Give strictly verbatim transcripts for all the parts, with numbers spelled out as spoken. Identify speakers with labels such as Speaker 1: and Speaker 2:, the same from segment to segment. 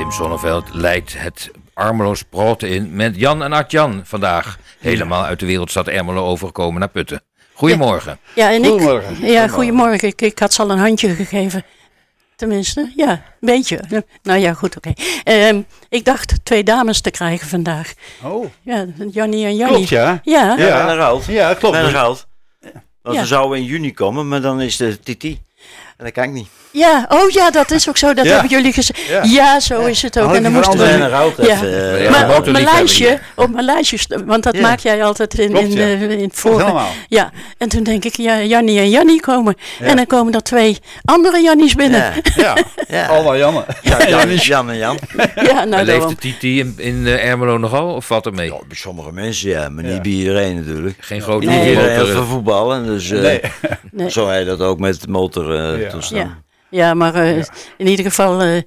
Speaker 1: Wim Sonneveld leidt het Ermelo Sprouten in met Jan en Art-Jan vandaag. Helemaal uit de wereldstad Ermelo overgekomen naar Putten. Goedemorgen.
Speaker 2: Ja, en ik,
Speaker 3: Goedemorgen.
Speaker 2: ja, goedemorgen. Ik, ik had ze al een handje gegeven. Tenminste, ja, een beetje. Nou ja, goed, oké. Okay. Um, ik dacht twee dames te krijgen vandaag.
Speaker 3: Oh.
Speaker 2: Ja, Jannie en Jannie.
Speaker 3: Klopt, ja.
Speaker 2: Ja.
Speaker 4: Ja, ja. Met een Ralf.
Speaker 3: Ja, klopt.
Speaker 4: Met een Ralf. Want
Speaker 2: Ja.
Speaker 4: we zouden in juni komen, maar dan is de Titi. En dat kan ik niet.
Speaker 2: Ja, oh ja, dat is ook zo. Dat
Speaker 3: Ja.
Speaker 2: hebben jullie gezegd. Ja.
Speaker 3: Ja.
Speaker 2: zo is het ook.
Speaker 3: Had
Speaker 2: En dan
Speaker 3: ik
Speaker 2: moesten
Speaker 3: veranderd.
Speaker 2: we...
Speaker 4: En een Ralf
Speaker 2: Ja.
Speaker 4: even...
Speaker 1: Ja,
Speaker 2: Maar
Speaker 1: we
Speaker 2: op mijn
Speaker 1: moeten
Speaker 2: lijstje, op mijn lijstje, st- want dat
Speaker 4: Ja.
Speaker 2: maak jij altijd in,
Speaker 3: Klopt,
Speaker 2: in,
Speaker 3: ja.
Speaker 2: uh, in het
Speaker 3: Klopt
Speaker 2: vorige.
Speaker 3: helemaal.
Speaker 2: Ja, en toen denk ik, ja, Jannie en Jannie komen.
Speaker 3: Ja.
Speaker 2: En dan komen er twee andere Jannies binnen.
Speaker 4: Ja,
Speaker 3: Ja,
Speaker 4: ja.
Speaker 3: allemaal Janne.
Speaker 4: Ja, Jan, Jan en Jan.
Speaker 2: Ja, nou
Speaker 1: Leeft
Speaker 2: daarom.
Speaker 1: de Titi in, in uh, Ermelo nogal of valt er mee?
Speaker 4: Ja, bij sommige mensen ja, maar niet
Speaker 3: Ja.
Speaker 4: bij iedereen natuurlijk.
Speaker 1: Geen grote
Speaker 2: Nee.
Speaker 4: Niet iedereen
Speaker 1: motor.
Speaker 4: van voetballen, dus uh,
Speaker 3: Nee.
Speaker 2: Nee.
Speaker 4: zo hij dat ook met motor uh,
Speaker 3: Ja.
Speaker 4: toestaan.
Speaker 2: Ja. Ja, maar uh,
Speaker 3: Ja.
Speaker 2: in ieder geval uh,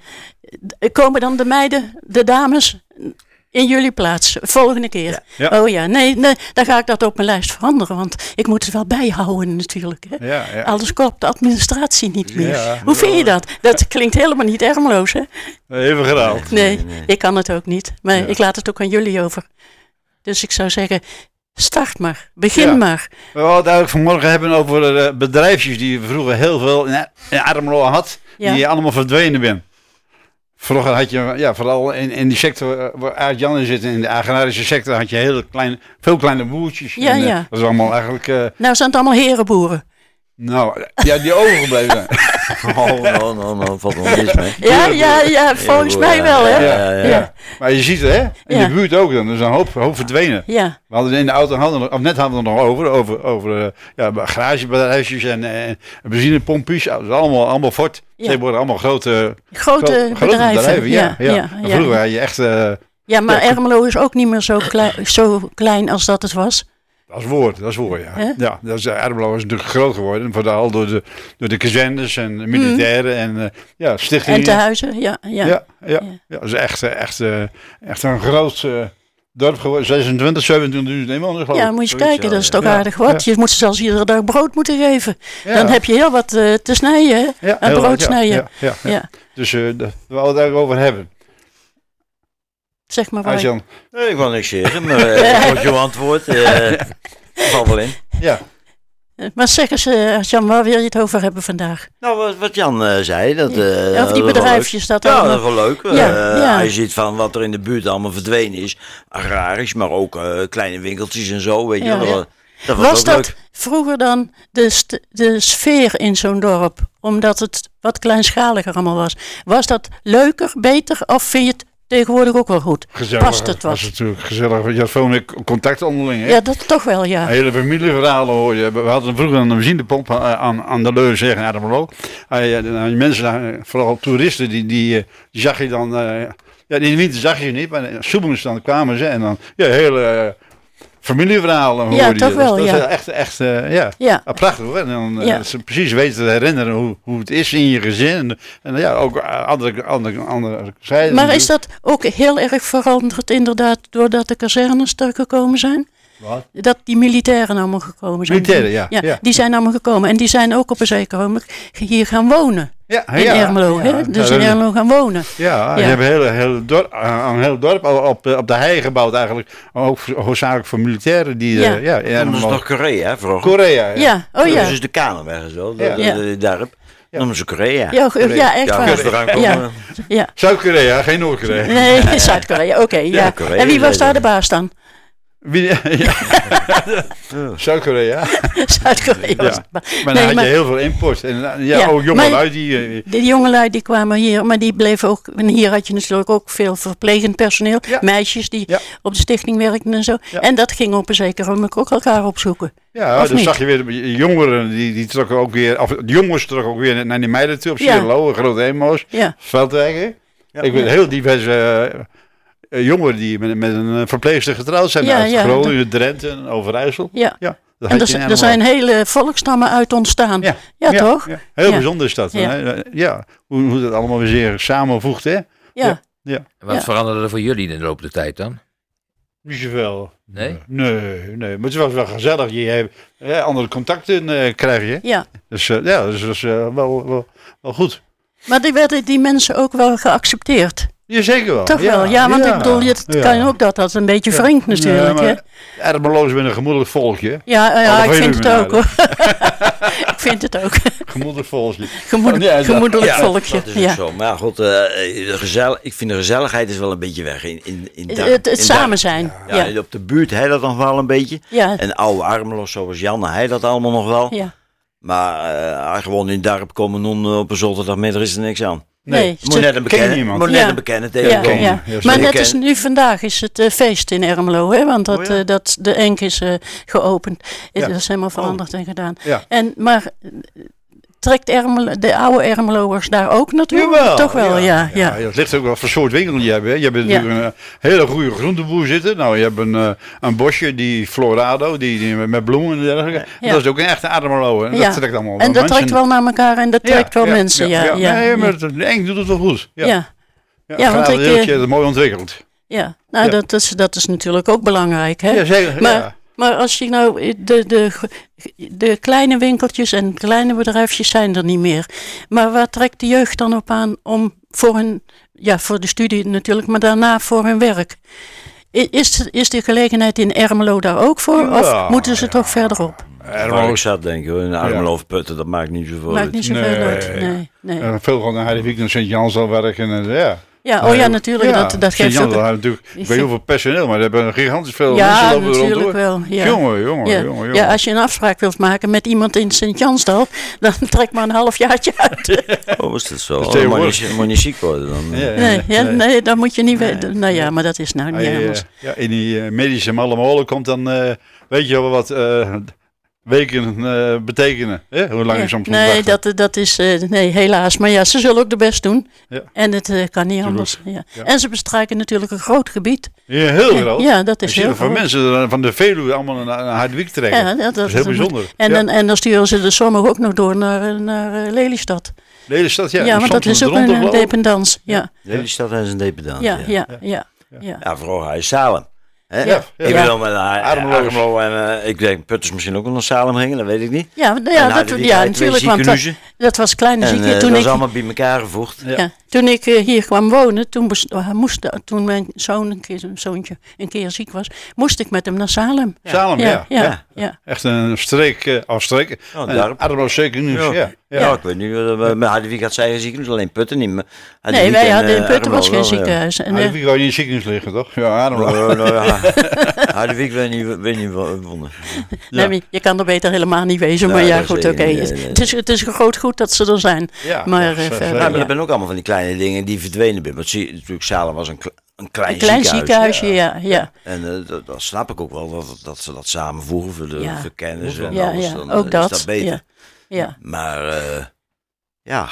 Speaker 2: d- komen dan de meiden, de dames, in jullie plaats. Volgende keer.
Speaker 3: Ja. Ja.
Speaker 2: Oh ja, nee, nee, dan ga ik dat op mijn lijst veranderen. Want ik moet het wel bijhouden natuurlijk. Hè.
Speaker 3: Ja, ja.
Speaker 2: Anders klopt de administratie niet meer.
Speaker 3: Ja.
Speaker 2: Hoe vind je dat? Dat klinkt helemaal niet Ermeloos, hè?
Speaker 3: Even gedaald.
Speaker 2: Nee,
Speaker 4: Nee, nee.
Speaker 2: ik kan het ook niet. Maar
Speaker 3: Ja.
Speaker 2: ik laat het ook aan jullie over. Dus ik zou zeggen, start maar. Begin
Speaker 3: Ja.
Speaker 2: maar.
Speaker 3: We wilden het eigenlijk vanmorgen hebben over de bedrijfjes die vroeger heel veel in in Ermelo had.
Speaker 2: Ja.
Speaker 3: Die allemaal verdwenen zijn. Vroeger had je, ja, vooral in, in die sector waar Aart-Jan in zit, in de agrarische sector, had je heel klein, veel kleine boertjes.
Speaker 2: Ja,
Speaker 3: en, uh,
Speaker 2: ja.
Speaker 3: Dat is allemaal eigenlijk, uh,
Speaker 2: Nou zijn het allemaal herenboeren.
Speaker 3: nou, ja, die overgebleven zijn.
Speaker 4: Oh, no, no, no, valt nog niets mee.
Speaker 2: Ja, ja, ja, volgens
Speaker 4: Ja,
Speaker 2: mij
Speaker 4: ja,
Speaker 2: wel, hè?
Speaker 4: Ja, ja, ja.
Speaker 2: Ja.
Speaker 3: Maar je ziet het, hè? In
Speaker 2: Ja.
Speaker 3: de buurt ook dan. Er is een hoop, hoop verdwenen.
Speaker 2: Ja.
Speaker 3: We hadden in de auto, hadden, we- of net hadden we het nog over, over, over uh, ja, garagebedrijfjes en, en benzinepompjes. Dat is allemaal, allemaal fort.
Speaker 2: Ja.
Speaker 3: Ze worden allemaal grote,
Speaker 2: Grote,
Speaker 3: gro-
Speaker 2: bedrijven.
Speaker 3: ja. ja,
Speaker 2: ja,
Speaker 3: En
Speaker 2: ja.
Speaker 3: vroeger had je echt, uh,
Speaker 2: Ja, maar
Speaker 3: Ja,
Speaker 2: Ermelo is ook niet meer zo klein, zo klein als dat het was.
Speaker 3: dat is woord, dat is woord, ja.
Speaker 2: Hè?
Speaker 3: Ja, dat is, uh, Ermelo is natuurlijk groot geworden, vooral door de, door de kazernes en de militairen en uh, ja, stichtingen.
Speaker 2: En tehuizen, ja. ja.
Speaker 3: Ja, ja, ja.
Speaker 2: Ja.
Speaker 3: ja, dat is echt, uh, echt, uh, echt een groot uh, dorp geworden. zesentwintig, zevenentwintigduizend inwoners geloof ik.
Speaker 2: Ja, moet je eens
Speaker 3: Zoiets,
Speaker 2: kijken,
Speaker 3: ja.
Speaker 2: dat is toch
Speaker 3: Ja,
Speaker 2: aardig wat.
Speaker 3: ja.
Speaker 2: Je moet ze zelfs iedere dag brood moeten geven.
Speaker 3: Ja.
Speaker 2: Dan heb je heel wat uh, te snijden, hè?
Speaker 3: Ja,
Speaker 2: aan
Speaker 3: heel
Speaker 2: brood
Speaker 3: wat, ja,
Speaker 2: snijden.
Speaker 3: Ja, ja, ja.
Speaker 2: Ja.
Speaker 3: Dus uh, daar willen we het eigenlijk over hebben.
Speaker 2: Zeg maar waar.
Speaker 3: Als-Jan.
Speaker 4: Nee, ik wil niks zeggen, maar uh, wordt jouw antwoord uh, valt wel in.
Speaker 3: Ja,
Speaker 2: Maar zeg eens, uh, Jan, waar wil je het over hebben vandaag?
Speaker 4: Nou, wat, wat Jan uh, zei, dat... Uh,
Speaker 2: Over die
Speaker 4: dat wel
Speaker 2: bedrijfjes, dat
Speaker 4: leuk. Ja,
Speaker 2: allemaal.
Speaker 4: dat is wel leuk.
Speaker 2: Ja,
Speaker 4: Uh,
Speaker 2: ja.
Speaker 4: Als je ziet van wat er in de buurt allemaal verdwenen is, agrarisch, maar ook uh, kleine winkeltjes en zo, weet je
Speaker 2: Ja.
Speaker 4: wel. Dat, dat was,
Speaker 2: Was
Speaker 4: ook
Speaker 2: dat
Speaker 4: leuk.
Speaker 2: vroeger dan de, st- de sfeer in zo'n dorp? Omdat het wat kleinschaliger allemaal was. Was dat leuker, beter of vind je het tegenwoordig ook wel goed?
Speaker 3: gezellig.
Speaker 2: Past het wat?
Speaker 3: Was natuurlijk gezellig. Je had veel meer contact onderling. Hè?
Speaker 2: Ja, dat toch wel, ja.
Speaker 3: Hele familieverhalen hoor je. We hadden vroeger een benzinepomp aan, aan, aan de Leur zeggen, Ermelo. Die mensen, daar, vooral toeristen, die, die, die zag je dan... Uh, ja, in de winter zag je niet, maar soms dan kwamen ze en dan... Ja, hele uh, familieverhalen hoorde
Speaker 2: Ja,
Speaker 3: je.
Speaker 2: toch
Speaker 3: Dat-
Speaker 2: wel,
Speaker 3: dat
Speaker 2: ja.
Speaker 3: is echt, echt uh, ja...
Speaker 2: Ja,
Speaker 3: Ja, prachtig hoor. En dan uh,
Speaker 2: Ja.
Speaker 3: ze precies weten te herinneren hoe, hoe het is in je gezin. En, en ja, ook uh, andere, andere, andere zijden.
Speaker 2: maar is dat ook heel erg veranderd inderdaad doordat de kazernes er gekomen zijn?
Speaker 3: Wat?
Speaker 2: Dat die militairen allemaal gekomen zijn.
Speaker 3: Militairen, ja,
Speaker 2: ja,
Speaker 3: ja.
Speaker 2: die zijn allemaal gekomen. En die zijn ook op een zeker moment hier gaan wonen.
Speaker 3: Ja,
Speaker 2: In
Speaker 3: ja,
Speaker 2: Ermelo,
Speaker 3: ja.
Speaker 2: hè? Dus
Speaker 3: Ja,
Speaker 2: in
Speaker 3: dat-
Speaker 2: Ermelo gaan wonen.
Speaker 3: Ja,
Speaker 2: Ja.
Speaker 3: ze hebben een hele, hele dorp, een heel dorp op, op de hei gebouwd eigenlijk. Ook voor- hoofdzakelijk voor militairen die...
Speaker 2: Ja.
Speaker 3: Uh, ja, in
Speaker 4: Dat is
Speaker 3: Ermelo-
Speaker 4: nog Korea, vroeger.
Speaker 3: Korea. Ja.
Speaker 2: Ja, oh
Speaker 4: Dat
Speaker 2: ja.
Speaker 4: is dus de Kanenweg en zo,
Speaker 3: Ja.
Speaker 4: dat,
Speaker 2: Ja.
Speaker 4: dat, dat dorp.
Speaker 3: Ja.
Speaker 4: Noemen ze Korea.
Speaker 2: Ja, ge- ja, echt
Speaker 4: Ja,
Speaker 2: waar.
Speaker 4: als we eraan komen.
Speaker 2: Ja, ja.
Speaker 3: Zuid-Korea, geen Noord-Korea.
Speaker 2: Nee, Zuid-Korea, oké. ja.
Speaker 4: Korea
Speaker 2: En wie was
Speaker 4: is
Speaker 2: daar de
Speaker 4: het.
Speaker 2: baas dan?
Speaker 3: Wie, ja. Zuid-Korea.
Speaker 2: Zuid-Korea was
Speaker 3: Ja.
Speaker 2: de baas.
Speaker 3: Maar dan
Speaker 2: Nee,
Speaker 3: had
Speaker 2: maar
Speaker 3: je heel veel import. En uh, ja,
Speaker 2: Ja,
Speaker 3: ook jonge
Speaker 2: maar-
Speaker 3: lui die... uh,
Speaker 2: de jongelui die kwamen hier, maar die bleven ook... En hier had je natuurlijk ook veel verplegend personeel.
Speaker 3: Ja.
Speaker 2: Meisjes die
Speaker 3: Ja.
Speaker 2: op de stichting werkten en zo.
Speaker 3: Ja.
Speaker 2: En dat ging op een zeker moment ook elkaar opzoeken.
Speaker 3: Ja,
Speaker 2: Of
Speaker 3: dan
Speaker 2: niet?
Speaker 3: zag je weer de jongeren, die, die trokken ook weer, of de jongens trokken ook weer naar die meiden toe op
Speaker 2: Ja.
Speaker 3: Sierlo, grote emo's,
Speaker 2: Ja,
Speaker 3: Veldwijken.
Speaker 4: Ja.
Speaker 3: Ik weet heel diverse uh, uh, jongeren die met, met een verpleegster getrouwd zijn
Speaker 2: Ja,
Speaker 3: uit
Speaker 2: ja.
Speaker 3: Groningen, Drenthe en Overijssel.
Speaker 2: ja.
Speaker 3: Ja, dat
Speaker 2: En
Speaker 3: had
Speaker 2: er,
Speaker 3: je in
Speaker 2: er zijn
Speaker 3: Ermelo.
Speaker 2: hele volkstammen uit ontstaan.
Speaker 3: Ja,
Speaker 2: Ja, toch?
Speaker 3: Ja. Heel
Speaker 2: Ja.
Speaker 3: bijzonder is dat.
Speaker 2: Ja.
Speaker 3: Ja, ja. Hoe, hoe dat allemaal weer zeer samenvoegt, hè?
Speaker 2: Ja.
Speaker 3: Ja.
Speaker 1: En wat
Speaker 2: Ja.
Speaker 1: veranderde er voor jullie in de loop der tijd dan?
Speaker 3: Niet zoveel.
Speaker 1: Nee?
Speaker 3: Nee, nee. Maar het was wel gezellig. Je hebt hè, andere contacten uh, krijg je.
Speaker 2: ja.
Speaker 3: Dus uh, ja, dus dat is uh, wel, wel, wel goed.
Speaker 2: Maar die werden die mensen ook wel geaccepteerd.
Speaker 3: Ja, zeker wel.
Speaker 2: Toch wel, ja, want ik bedoel, het
Speaker 3: ja.
Speaker 2: kan ook dat dat een beetje wringt natuurlijk.
Speaker 3: Ja,
Speaker 2: hè?
Speaker 3: maar Ermelo is een gemoedelijk volkje.
Speaker 2: Ja, ja,
Speaker 3: Alle
Speaker 2: ik vind het
Speaker 3: Veluwenaren.
Speaker 2: ook hoor. Ik vind het ook.
Speaker 3: Gemoedelijk volkje.
Speaker 2: Gemoed,
Speaker 3: Ja, dat-
Speaker 2: gemoedelijk
Speaker 4: Ja,
Speaker 2: volkje.
Speaker 4: dat is ook
Speaker 2: Ja.
Speaker 4: zo. Maar goed, uh, de gezel, ik vind de gezelligheid is wel een beetje weg. In, in, in
Speaker 2: Het,
Speaker 4: Darp-
Speaker 2: het, het
Speaker 4: in
Speaker 2: samen
Speaker 4: Darp.
Speaker 2: zijn.
Speaker 4: Ja,
Speaker 2: Ja,
Speaker 4: op de buurt hij dat nog wel een beetje.
Speaker 2: ja,
Speaker 4: En oude Armelos zoals Jan, hij dat allemaal nog wel.
Speaker 2: ja.
Speaker 4: Maar uh, gewoon in Darp komen non op een zondagmiddag is er niks aan.
Speaker 2: Nee,
Speaker 3: Nee,
Speaker 4: Moet net een
Speaker 3: ken je
Speaker 4: bekennen.
Speaker 3: niemand?
Speaker 4: Moet net
Speaker 2: Ja.
Speaker 4: een bekennen
Speaker 2: Ja,
Speaker 4: tegenkomen.
Speaker 2: ja.
Speaker 3: Ja,
Speaker 2: Maar
Speaker 3: zeker.
Speaker 2: net is nu vandaag is het eh, feest in Ermelo, hè? Want dat,
Speaker 3: Oh, ja?
Speaker 2: eh, dat de Enk is eh, geopend.
Speaker 3: Ja.
Speaker 2: Dat is helemaal veranderd en gedaan.
Speaker 3: Ja.
Speaker 2: En, maar eh, trekt Ermelo, de oude Ermeloers daar ook naartoe?
Speaker 3: Jawel,
Speaker 2: Toch wel, ja. ja,
Speaker 3: ja. Het ligt ook wel voor soort winkel je hebt. Hè. Je hebt
Speaker 2: Ja.
Speaker 3: natuurlijk een eh, hele goede groenteboer zitten. Nou, je hebt een, eh, een bosje, die Florado, die, die met- met bloemen en dergelijke.
Speaker 2: Ja.
Speaker 3: Dat is ook een echte Ermelo. En
Speaker 2: Ja.
Speaker 3: dat trekt allemaal
Speaker 2: En
Speaker 3: wel
Speaker 2: dat
Speaker 3: mensen.
Speaker 2: trekt wel naar elkaar en dat trekt wel mensen, ja. ja, ja,
Speaker 3: Nee, maar de Enk doet het wel goed. Ja,
Speaker 2: ja.
Speaker 3: ja,
Speaker 2: Ja, want
Speaker 3: want
Speaker 2: ik,
Speaker 3: ik...
Speaker 2: eh,
Speaker 3: Het mooi ontwikkeld.
Speaker 2: ja. Nou,
Speaker 3: Ja.
Speaker 2: Dat, is, dat is natuurlijk ook belangrijk, hè?
Speaker 3: Ja, zeker.
Speaker 2: Maar,
Speaker 3: ja.
Speaker 2: maar als je nou, de, de, de kleine winkeltjes en kleine bedrijfjes zijn er niet meer. Maar waar trekt de jeugd dan op aan om voor hun, ja, voor de studie natuurlijk, maar daarna voor hun werk? I- Is, is de gelegenheid in Ermelo daar ook voor?
Speaker 3: Ja,
Speaker 2: Of moeten ze
Speaker 3: ja.
Speaker 2: toch verderop?
Speaker 4: Waar
Speaker 3: Ermelo
Speaker 4: ik
Speaker 3: is
Speaker 4: zat denk ik, hoor, in Armelo of Putten, dat maakt niet zoveel
Speaker 2: Maakt
Speaker 4: uit.
Speaker 2: niet zoveel
Speaker 3: Nee.
Speaker 2: uit. Nee, nee.
Speaker 3: uh, veel gewoon naar Heidewiek en Sint-Jans al werken. En, uh, ja.
Speaker 2: Ja, oh ja, natuurlijk. Dat, dat geeft
Speaker 3: Sint-Jans
Speaker 2: ook...
Speaker 3: al natuurlijk, ik weet niet hoeveel personeel, maar ze hebben gigantisch veel
Speaker 2: Ja,
Speaker 3: mensen lopen er rond
Speaker 2: natuurlijk
Speaker 3: door.
Speaker 2: wel. Ja.
Speaker 3: Jongen, jongen,
Speaker 2: Ja.
Speaker 3: jongen, jongen.
Speaker 2: Ja, als je een afspraak wilt maken met iemand in Sint-Jansdal, dan trek maar een halfjaartje uit.
Speaker 4: Oh, is dat zo?
Speaker 3: Dat is
Speaker 4: Oh, dan moet
Speaker 3: tegenwoordig.
Speaker 4: je, moet je ziek worden dan.
Speaker 3: Ja,
Speaker 2: Nee, ja,
Speaker 3: nee.
Speaker 2: nee, dat moet je niet weten. Nou ja, maar dat is nou niet
Speaker 3: Hij, eh,
Speaker 2: anders.
Speaker 3: ja, in die eh, medische malle molen komt dan, eh, weet je wel wat eh, weken eh, betekenen. Hè? Hoe lang
Speaker 2: Ja.
Speaker 3: je soms moet
Speaker 2: Nee,
Speaker 3: wachten.
Speaker 2: dat, dat is, eh, nee, helaas. Maar ja, ze zullen ook de best doen.
Speaker 3: Ja.
Speaker 2: En het eh, kan niet anders. Ja.
Speaker 3: Ja.
Speaker 2: En ze bestrijken natuurlijk een groot gebied.
Speaker 3: Ja, heel
Speaker 2: Ja,
Speaker 3: groot.
Speaker 2: ja, dat is
Speaker 3: Je ziet
Speaker 2: heel
Speaker 3: er van
Speaker 2: groot.
Speaker 3: mensen van de Veluwe allemaal naar, naar Harderwijk trekken.
Speaker 2: Ja, dat,
Speaker 3: dat is heel bijzonder.
Speaker 2: En,
Speaker 3: ja.
Speaker 2: dan, en dan sturen ze de sommigen ook nog door naar, naar eh, Lelystad.
Speaker 3: Lelystad, ja.
Speaker 2: Ja, want dat is ook een uh, dependance. Ja,
Speaker 4: Lelystad is een dependant.
Speaker 2: ja, ja, ja. ja.
Speaker 4: Ja, vooral hij is Salem. Hè?
Speaker 3: Ja, ja.
Speaker 4: Ik
Speaker 2: Ja.
Speaker 4: wil met haar
Speaker 3: Armelo.
Speaker 4: Armelo en uh, ik denk Putters misschien ook wel naar Salem gingen, dat weet ik niet.
Speaker 2: Ja, nou
Speaker 4: En
Speaker 2: ja,
Speaker 4: hadden
Speaker 2: dat,
Speaker 4: die
Speaker 2: ja
Speaker 4: twee
Speaker 2: natuurlijk. Want dat,
Speaker 4: ziekenhuizen.
Speaker 2: dat was kleine
Speaker 4: En
Speaker 2: ziekenhuis.
Speaker 4: uh,
Speaker 2: Toen
Speaker 4: dat
Speaker 2: ik
Speaker 4: is allemaal bij elkaar gevoegd.
Speaker 3: Ja.
Speaker 2: Ja, toen ik eh, hier kwam wonen, toen, best- uh, moest, toen mijn zoon, een keer, zijn zoontje, een keer ziek was, moest ik met hem naar Salem.
Speaker 3: Salem, ja.
Speaker 2: ja, ja,
Speaker 4: Ja.
Speaker 2: ja.
Speaker 3: Echt een streek, uh, afstreek.
Speaker 4: Oh,
Speaker 3: En
Speaker 4: daar.
Speaker 3: Armelo zeker nu. Ja. Ja.
Speaker 4: Ja. Ja, ik weet niet. uh, Met Harderwijk had zij geen ziekenhuis, alleen Putten niet. Maar
Speaker 2: Nee,
Speaker 4: Harderwijk
Speaker 2: wij
Speaker 4: en,
Speaker 2: hadden in
Speaker 4: uh,
Speaker 2: Putten was
Speaker 4: Armelo
Speaker 2: geen
Speaker 4: wel, ja.
Speaker 2: ziekenhuis. En, eh,
Speaker 3: Harderwijk kan je in het ziekenhuis liggen, toch? Ja, Armelo.
Speaker 4: Oh, nou ja. Harderwijk weet niet, weet niet wonnen.
Speaker 2: nee, maar je kan er beter helemaal niet wezen,
Speaker 4: Nee,
Speaker 2: maar ja,
Speaker 4: dat
Speaker 2: goed,
Speaker 4: zeker
Speaker 2: oké.
Speaker 4: niet.
Speaker 2: Het,
Speaker 4: Nee, nee.
Speaker 2: het is, het is een groot goed dat ze er zijn.
Speaker 3: Ja,
Speaker 2: Maar,
Speaker 3: dat is,
Speaker 2: eh,
Speaker 3: eh,
Speaker 2: verder,
Speaker 4: Ja,
Speaker 3: ja.
Speaker 4: maar
Speaker 2: ja.
Speaker 4: er zijn ook allemaal van die kleine dingen die verdwenen zijn. Want zie, natuurlijk, Salem was een, kle- een klein,
Speaker 2: Een klein
Speaker 4: ziekenhuis.
Speaker 2: ziekenhuisje, ja, ja.
Speaker 4: En uh, dat, dat snap ik ook wel, dat, dat ze dat samenvoegen voor de
Speaker 2: Ja.
Speaker 4: voor kennis
Speaker 3: Moet
Speaker 4: en
Speaker 2: Ja,
Speaker 4: alles.
Speaker 2: ja,
Speaker 4: Dan
Speaker 2: ook
Speaker 4: is
Speaker 2: dat.
Speaker 4: dat beter.
Speaker 2: Ja, ja.
Speaker 4: Maar uh, ja,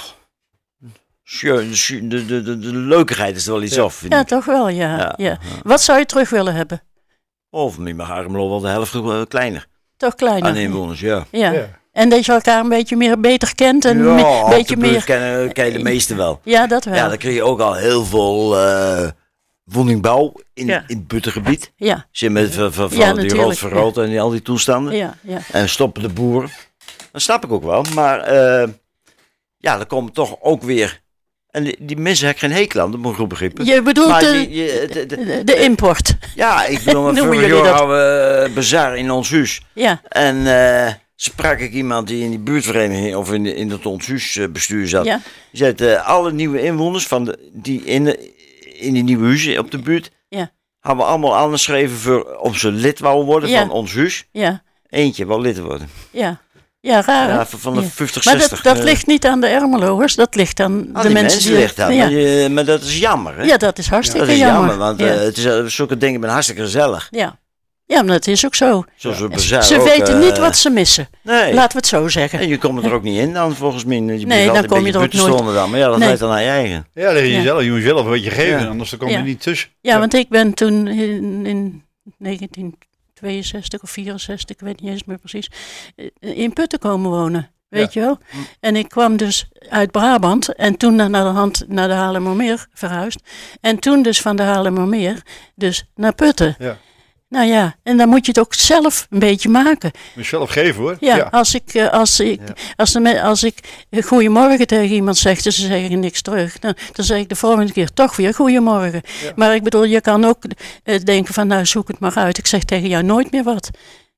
Speaker 4: schön, schön, de, de, de, de leukigheid is er wel iets
Speaker 3: Ja.
Speaker 4: af, vind
Speaker 2: ja,
Speaker 4: ik.
Speaker 2: toch wel, ja,
Speaker 4: Ja.
Speaker 2: ja. Wat zou je terug willen hebben?
Speaker 4: Of nu mag Armelo wel de helft uh, kleiner
Speaker 2: Toch kleiner?
Speaker 4: aan inwoners, ja.
Speaker 2: Ja.
Speaker 3: Ja.
Speaker 2: En dat je elkaar een beetje meer beter kent en
Speaker 4: ja,
Speaker 2: me-
Speaker 4: op
Speaker 2: een beetje
Speaker 4: de buurt
Speaker 2: meer...
Speaker 4: kennen, ken je de meeste wel.
Speaker 2: Ja, dat wel.
Speaker 4: Ja, dan kun je ook al heel veel uh, woningbouw in,
Speaker 2: Ja.
Speaker 4: in het Buttengebied.
Speaker 2: Ja,
Speaker 4: Zit met van, van,
Speaker 2: Ja,
Speaker 4: van die
Speaker 2: natuurlijk,
Speaker 4: rood verrood en die, al die toestanden.
Speaker 2: ja, ja.
Speaker 4: En stoppen de boeren. Dat snap ik ook wel. Maar uh, ja, er komen toch ook weer... En die, die mensen hebben geen hekel aan, dat moet ik goed begrijpen.
Speaker 2: Je bedoelt
Speaker 4: Maar
Speaker 2: de,
Speaker 4: die- je- de- de-
Speaker 2: de, de import.
Speaker 4: ja, ik bedoel,
Speaker 2: Noemen
Speaker 4: vorig
Speaker 2: jullie
Speaker 4: jaar
Speaker 2: dat?
Speaker 4: hadden we uh, bazaar in ons huis.
Speaker 2: Ja,
Speaker 4: En uh, sprak ik iemand die in die buurtvereniging of in, in het ons huisbestuur zat.
Speaker 2: ja,
Speaker 4: Die zei, uh, alle nieuwe inwoners van de, die in, de, in die nieuwe huizen op de buurt...
Speaker 2: Ja.
Speaker 4: hebben we allemaal aangeschreven voor of ze lid wouden worden
Speaker 2: Ja.
Speaker 4: van ons huis.
Speaker 2: ja,
Speaker 4: Eentje wou lid worden.
Speaker 2: ja. Ja, raar. hè?
Speaker 4: Ja, van van de
Speaker 2: Ja.
Speaker 4: vijftig,
Speaker 2: Maar
Speaker 4: zestig.
Speaker 2: dat, dat
Speaker 4: eh,
Speaker 2: ligt niet aan de Ermeloers, dat ligt aan
Speaker 4: aan
Speaker 2: de
Speaker 4: die
Speaker 2: mensen
Speaker 4: mensen
Speaker 2: die...
Speaker 4: ligt dat.
Speaker 2: ja.
Speaker 4: Maar, je- maar dat is jammer, hè?
Speaker 2: ja, dat is hartstikke
Speaker 4: dat is
Speaker 2: jammer.
Speaker 4: jammer, want
Speaker 2: ja.
Speaker 4: eh, het is, uh, zulke dingen zijn hartstikke gezellig.
Speaker 2: ja. ja, maar dat is ook zo.
Speaker 4: Zoals we
Speaker 2: Ze,
Speaker 4: bazaar
Speaker 2: ze
Speaker 4: ook,
Speaker 2: weten
Speaker 4: eh,
Speaker 2: niet wat ze missen.
Speaker 4: Nee.
Speaker 2: Laten we het zo zeggen.
Speaker 4: En je komt er ook niet in dan, volgens mij. Je
Speaker 2: Nee,
Speaker 4: blijft
Speaker 2: dan
Speaker 4: altijd
Speaker 2: kom
Speaker 4: een
Speaker 2: je
Speaker 4: beetje
Speaker 2: er ook
Speaker 4: buiten
Speaker 2: nooit.
Speaker 4: stonden dan. Maar ja, dat
Speaker 2: Nee.
Speaker 4: leidt dan naar je eigen.
Speaker 3: Ja, dat je,
Speaker 2: Ja.
Speaker 3: zelf, je moet zelf een beetje geven,
Speaker 4: Ja.
Speaker 3: anders dan kom
Speaker 2: Ja.
Speaker 3: je niet tussen.
Speaker 2: Ja, want ik ben toen in, in negentien tweeënzestig of vierenzestig, ik weet niet eens meer precies, in Putten komen wonen. Weet je wel? En ik kwam dus uit Brabant en toen naar de hand naar de Haarlemmermeer verhuisd. En toen dus van de Haarlemmermeer dus naar Putten.
Speaker 3: Ja.
Speaker 2: Nou ja, en dan moet je het ook zelf een beetje maken.
Speaker 3: Moet je zelf geven hoor.
Speaker 2: Ja, als ik, uh, als ik,
Speaker 4: Ja.
Speaker 2: als, de, me- als ik uh, goeiemorgen tegen iemand zeg en ze zeggen niks terug, dan, dan zeg ik de volgende keer toch weer goeiemorgen.
Speaker 3: Ja.
Speaker 2: Maar ik bedoel, je kan ook uh, denken van nou zoek het maar uit. Ik zeg tegen jou nooit meer wat.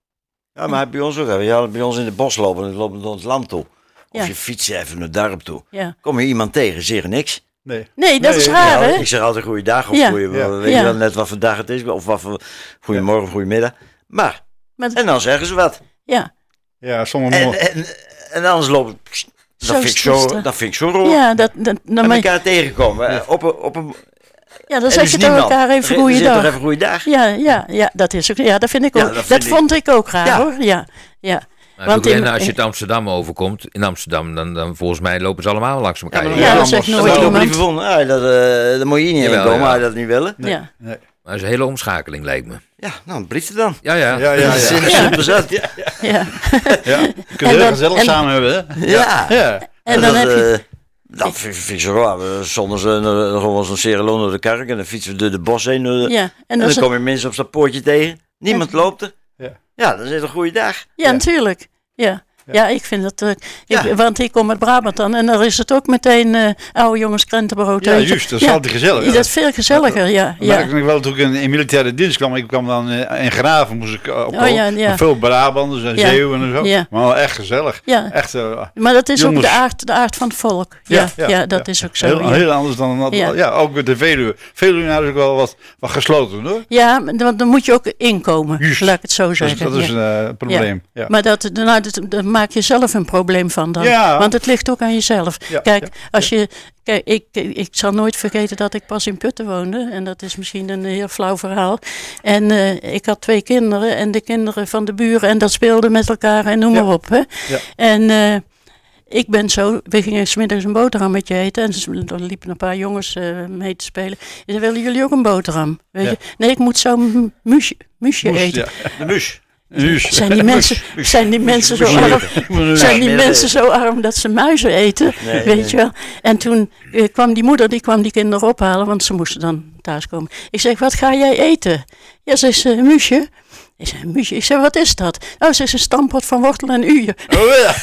Speaker 4: Ja, maar bij ons ook. Hè. Ja, bij ons in het bos lopen, dan lopen we door het land toe. Of
Speaker 2: Ja.
Speaker 4: je fietst even naar het dorp toe.
Speaker 2: Ja.
Speaker 4: Kom je iemand tegen, zeg je niks.
Speaker 3: Nee.
Speaker 2: Nee, dat
Speaker 3: Nee,
Speaker 2: is
Speaker 3: ja,
Speaker 2: raar,
Speaker 4: Ja,
Speaker 2: hè?
Speaker 4: ik zeg altijd goeiedag of
Speaker 2: Ja.
Speaker 4: goeie,
Speaker 3: Ja.
Speaker 4: weet
Speaker 2: Ja.
Speaker 4: je wel net wat voor dag het is. Of wat voor goeiemorgen of goeiemiddag. Maar,
Speaker 2: Maar,
Speaker 4: en dan zeggen ze wat.
Speaker 2: ja,
Speaker 3: Ja, sommige
Speaker 4: En,
Speaker 3: mo-
Speaker 4: en, en anders lopen... Dat
Speaker 2: Zo
Speaker 4: vind, ik zo,
Speaker 2: stoester.
Speaker 4: dat vind ik zo roer.
Speaker 2: ja, dat, dat, dan
Speaker 4: En
Speaker 2: maar-
Speaker 4: elkaar tegenkomen. hè. Op een, op een,
Speaker 2: ja, dan
Speaker 4: er
Speaker 2: zeg
Speaker 4: is
Speaker 2: je tegen
Speaker 4: niemand.
Speaker 2: elkaar even
Speaker 4: Er- er
Speaker 2: goeie
Speaker 4: zit toch
Speaker 2: dag.
Speaker 4: even goeiedag.
Speaker 2: Ja, ja, ja, dat is ook, ja, dat vind ik
Speaker 4: Ja,
Speaker 2: ook.
Speaker 4: dat
Speaker 2: dat
Speaker 4: vind ik-
Speaker 2: vond ik ook raar,
Speaker 4: Ja.
Speaker 2: hoor. Ja, ja.
Speaker 1: Maar
Speaker 2: Want
Speaker 1: Glenn,
Speaker 2: in-
Speaker 1: als je het Amsterdam overkomt, in Amsterdam, dan, dan volgens mij lopen ze allemaal langs elkaar.
Speaker 4: Ja, maar
Speaker 1: heen.
Speaker 2: Ja,
Speaker 3: Ja,
Speaker 2: dat zegt
Speaker 3: maar-
Speaker 2: nooit
Speaker 4: Dat
Speaker 2: iemand.
Speaker 4: liever vonden. Ah, dat, eh dat moet je niet
Speaker 1: Jawel,
Speaker 4: in komen,
Speaker 1: ja.
Speaker 4: maar dat niet willen.
Speaker 2: Ja,
Speaker 3: nee.
Speaker 1: Maar dat is een hele omschakeling, lijkt me.
Speaker 4: Ja, nou, een briefje dan.
Speaker 1: Ja, ja.
Speaker 3: Ja, ja,
Speaker 4: Dat is
Speaker 3: ja.
Speaker 4: in de super zet. Ja.
Speaker 2: ja.
Speaker 3: ja. Je kunt
Speaker 2: En
Speaker 3: heel
Speaker 2: dan-
Speaker 3: gezellig
Speaker 2: en-
Speaker 3: samen hebben, hè?
Speaker 4: Ja.
Speaker 3: Ja.
Speaker 2: En
Speaker 4: En
Speaker 2: dan
Speaker 4: dat,
Speaker 2: heb je...
Speaker 4: eh, dat vind, vind ik zo raar. We Zonder ze uh, gewoon zo'n Cerelon door de kerk en dan fietsen we door de bos heen. uh,
Speaker 2: Ja, en
Speaker 4: en
Speaker 2: dan,
Speaker 4: dan
Speaker 2: ze-
Speaker 4: kom je mensen op zo'n poortje tegen. Niemand loopt er.
Speaker 3: Ja.
Speaker 4: Ja, dan is het een goede dag.
Speaker 2: ja,
Speaker 3: Ja.
Speaker 2: natuurlijk. Ja. Ja, ik vind dat... eh, ik,
Speaker 4: Ja.
Speaker 2: Want ik kom uit Brabant dan en dan is het ook meteen eh oude jongens krentenbrood.
Speaker 3: Ja,
Speaker 2: weet je.
Speaker 3: juist. Dat is
Speaker 2: Ja.
Speaker 3: altijd gezellig.
Speaker 2: Dat is veel gezelliger, ja.
Speaker 3: Maar
Speaker 2: ja.
Speaker 3: ik nog wel toen ik in, in militaire dienst kwam, ik kwam dan eh, in Graven, moest ik eh, op
Speaker 2: Oh, ja, ja.
Speaker 3: veel Brabanders en
Speaker 2: Ja.
Speaker 3: Zeeuwen en zo.
Speaker 2: Ja.
Speaker 3: Maar wel echt gezellig.
Speaker 2: Ja.
Speaker 3: Echt, eh,
Speaker 2: Maar dat is
Speaker 3: Jongens.
Speaker 2: ook de aard, de aard van het volk. Ja, ja, dat is ook zo.
Speaker 3: heel,
Speaker 2: ja.
Speaker 3: heel anders dan dat.
Speaker 2: Ja.
Speaker 3: Ja. ook met de Veluwe. Veluwe is ook wel wat, wat gesloten hoor.
Speaker 2: Ja, maar dan dan moet je ook inkomen,
Speaker 3: Juist.
Speaker 2: laat ik het zo
Speaker 3: Dus
Speaker 2: zeggen.
Speaker 3: dat is
Speaker 2: ja.
Speaker 3: een eh, probleem. Ja.
Speaker 2: Maar dat, nou, dat, daar maak je zelf een probleem van dan.
Speaker 3: Ja.
Speaker 2: Want het ligt ook aan jezelf.
Speaker 3: Ja,
Speaker 2: Kijk,
Speaker 3: ja,
Speaker 2: als je, kijk ik, ik zal nooit vergeten dat ik pas in Putten woonde. En dat is misschien een heel flauw verhaal. En eh, ik had twee kinderen en de kinderen van de buren. En dat speelde met elkaar en noem
Speaker 3: Ja.
Speaker 2: maar op. Hè.
Speaker 3: Ja.
Speaker 2: En eh, ik ben zo, we gingen 's middags een boterhammetje eten. En er liepen een paar jongens eh, mee te spelen. En dan willen jullie ook een boterham? Weet
Speaker 3: Ja.
Speaker 2: je? Nee, ik moet zo'n muesje, muesje
Speaker 3: Moest,
Speaker 2: eten.
Speaker 3: ja.
Speaker 4: De mus.
Speaker 3: Juist.
Speaker 2: Zijn die mensen, zijn die mensen zo
Speaker 3: Moest-
Speaker 2: arm?
Speaker 3: moest-
Speaker 2: Zijn die
Speaker 4: nee,
Speaker 2: mensen zo arm dat ze muizen eten?
Speaker 4: Nee,
Speaker 2: weet
Speaker 4: nee.
Speaker 2: je wel? En toen eh, kwam die moeder, die kwam die kinderen ophalen, want ze moesten dan thuiskomen. Ik zeg, wat ga jij eten? Ja, ze is een muesje. Ik zeg, een muesje? Ik zeg, wat is dat? Oh, ze is een stampot van wortel en uien.
Speaker 3: Oh ja.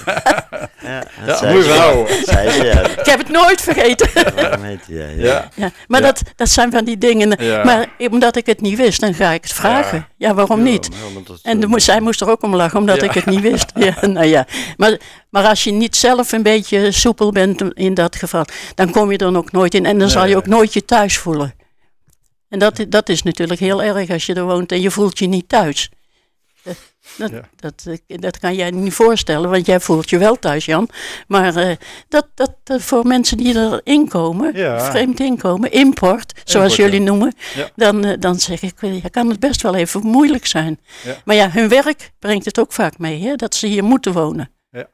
Speaker 4: Ja, dat
Speaker 3: Ja,
Speaker 4: zei
Speaker 3: moet
Speaker 4: ze.
Speaker 3: je houden.
Speaker 4: Dat zei ze, ja.
Speaker 2: Ik heb het nooit vergeten.
Speaker 4: Waarom heet die, ja, ja.
Speaker 3: Ja.
Speaker 2: Ja, maar
Speaker 3: Ja.
Speaker 2: Dat, dat zijn van die dingen.
Speaker 3: Ja.
Speaker 2: Maar omdat ik het niet wist, dan ga ik het vragen. Ja, waarom niet?
Speaker 4: Ja, want dat-
Speaker 2: En de, mo- zij moest er ook om lachen, omdat
Speaker 3: Ja.
Speaker 2: ik het niet wist. Ja, nou ja. maar, maar als je niet zelf een beetje soepel bent in dat geval, dan kom je er ook nooit in. En dan zal je ook nooit je thuis voelen. En dat, dat is natuurlijk heel erg als je er woont en je voelt je niet thuis. Dat, dat,
Speaker 3: Ja.
Speaker 2: dat, eh, dat kan jij niet voorstellen, want jij voelt je wel thuis, Jan. Maar eh, dat, dat, dat voor mensen die erin komen,
Speaker 3: Ja.
Speaker 2: vreemd inkomen, import, zoals
Speaker 3: Import,
Speaker 2: jullie
Speaker 3: ja.
Speaker 2: noemen,
Speaker 3: Ja.
Speaker 2: dan, eh, dan zeg ik, eh, ja, kan het best wel even moeilijk zijn.
Speaker 3: Ja.
Speaker 2: Maar ja, hun werk brengt het ook vaak mee, hè, dat ze hier moeten wonen.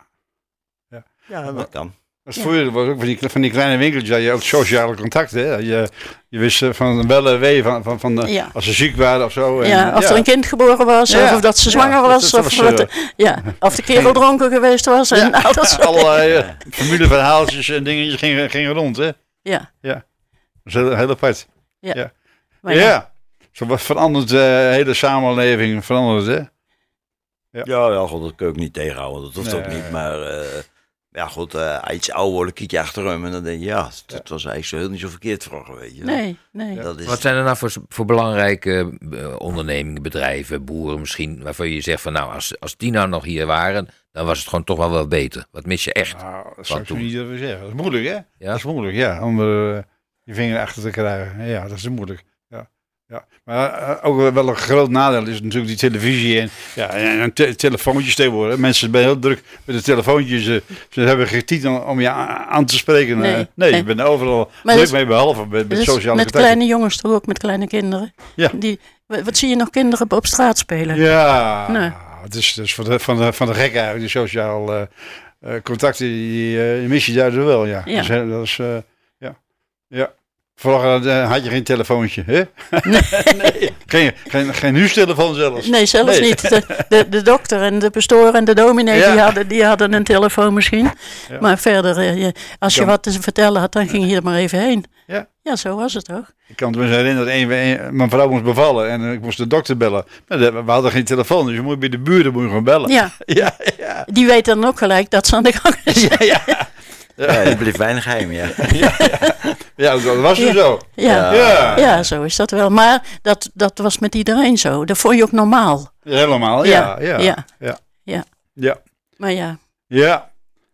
Speaker 4: Ja, dat kan.
Speaker 3: Dat is vroeger was ook van die, van die kleine winkeltjes, had je ook sociale contacten. Hè? Je, je wist eh, van wel en wee van, van, van de,
Speaker 2: Ja.
Speaker 3: als ze ziek waren of zo. En,
Speaker 2: Ja, of er een kind geboren was,
Speaker 3: Ja.
Speaker 2: of dat ze
Speaker 3: Ja,
Speaker 2: zwanger
Speaker 3: dat-
Speaker 2: was,
Speaker 3: dat
Speaker 2: of,
Speaker 3: was,
Speaker 2: wat,
Speaker 3: eh,
Speaker 2: ja, of de kerel dronken geweest was. En
Speaker 3: Ja.
Speaker 2: al dat soort
Speaker 3: Allerlei uh, familieverhaaltjes en dingetjes gingen, gingen rond. Hè?
Speaker 2: Ja,
Speaker 3: Dat is heel, heel apart.
Speaker 2: maar
Speaker 3: Ja.
Speaker 2: ja.
Speaker 3: Zo wat verandert de hele samenleving, verandert hè.
Speaker 4: Ja, ja, goed, dat kun je ook niet tegenhouden. Dat hoeft
Speaker 3: Nee.
Speaker 4: ook niet. Maar uh, ja, goed, uh, iets ouder worden, kijk je achterom en dan denk je, ja, het was eigenlijk zo heel niet zo verkeerd vroeger, weet je.
Speaker 2: Nee, nee.
Speaker 4: Dat is,
Speaker 1: Wat zijn er nou voor, voor belangrijke eh, ondernemingen, bedrijven, boeren misschien, waarvan je zegt van nou, als, als die nou nog hier waren, dan was het gewoon toch wel wat beter. Wat mis je echt?
Speaker 3: Nou, dat zou ik zo
Speaker 1: toen?
Speaker 3: niet durven zeggen. Dat is moeilijk hè.
Speaker 1: Ja?
Speaker 3: Dat is moeilijk, ja. Om er, uh, je vinger achter te krijgen. Ja, dat is moeilijk. Ja. Ja. Maar uh, ook wel een groot nadeel is natuurlijk die televisie en, ja, en, en te- telefoontjes tegenwoordig. Mensen zijn heel druk met de telefoontjes. Ze, ze hebben geen tijd om, om je aan, aan te spreken.
Speaker 2: Nee,
Speaker 3: Uh, nee,
Speaker 2: nee.
Speaker 3: je bent overal
Speaker 2: Maar
Speaker 3: druk
Speaker 2: dat-
Speaker 3: mee, behalve met, met
Speaker 2: Dus
Speaker 3: sociale
Speaker 2: met
Speaker 3: contacten.
Speaker 2: kleine jongens toch ook, met kleine kinderen.
Speaker 3: Ja.
Speaker 2: Die, wat, wat zie je nog kinderen op straat spelen?
Speaker 3: Ja,
Speaker 2: Nee.
Speaker 3: het is, het is van, de, van, de, van de gek eigenlijk, die sociale uh, uh, contacten, die uh, mis je daardoor wel, ja.
Speaker 2: Ja.
Speaker 3: Dus, uh, dat is, uh, ja. ja. Vroeger uh, had je geen telefoontje, hè?
Speaker 2: Nee.
Speaker 3: nee. Geen, geen, geen huistelefoon zelfs.
Speaker 2: Nee, zelfs
Speaker 3: Nee.
Speaker 2: niet. De, de, de dokter en de pastoor en de dominee,
Speaker 3: Ja.
Speaker 2: die, hadden, die hadden een telefoon misschien.
Speaker 3: Ja.
Speaker 2: Maar verder, eh, je- als je
Speaker 3: Ja.
Speaker 2: wat te vertellen had, dan ging je er maar even heen.
Speaker 3: Ja.
Speaker 2: Ja, zo was het toch?
Speaker 3: Ik kan me herinneren dat een, een, mijn vrouw moest bevallen en ik moest de dokter bellen. Maar de, we hadden geen telefoon, dus je moet bij de buren moet je gewoon bellen.
Speaker 2: Ja.
Speaker 3: Ja, ja.
Speaker 2: Die weet dan ook gelijk dat ze aan de gang is.
Speaker 3: Ja, ja.
Speaker 4: Ja, er bleef weinig geheim, ja.
Speaker 3: Ja, ja. Ja, dat was dus
Speaker 2: Ja.
Speaker 3: zo.
Speaker 2: Ja.
Speaker 3: Ja.
Speaker 2: Ja, zo is dat wel. Maar dat, dat was met iedereen zo. Dat vond je ook normaal.
Speaker 3: Helemaal, ja.
Speaker 2: Ja,
Speaker 3: Ja,
Speaker 2: ja.
Speaker 3: ja.
Speaker 2: Ja.
Speaker 3: Ja.
Speaker 2: Maar ja,
Speaker 3: Ja.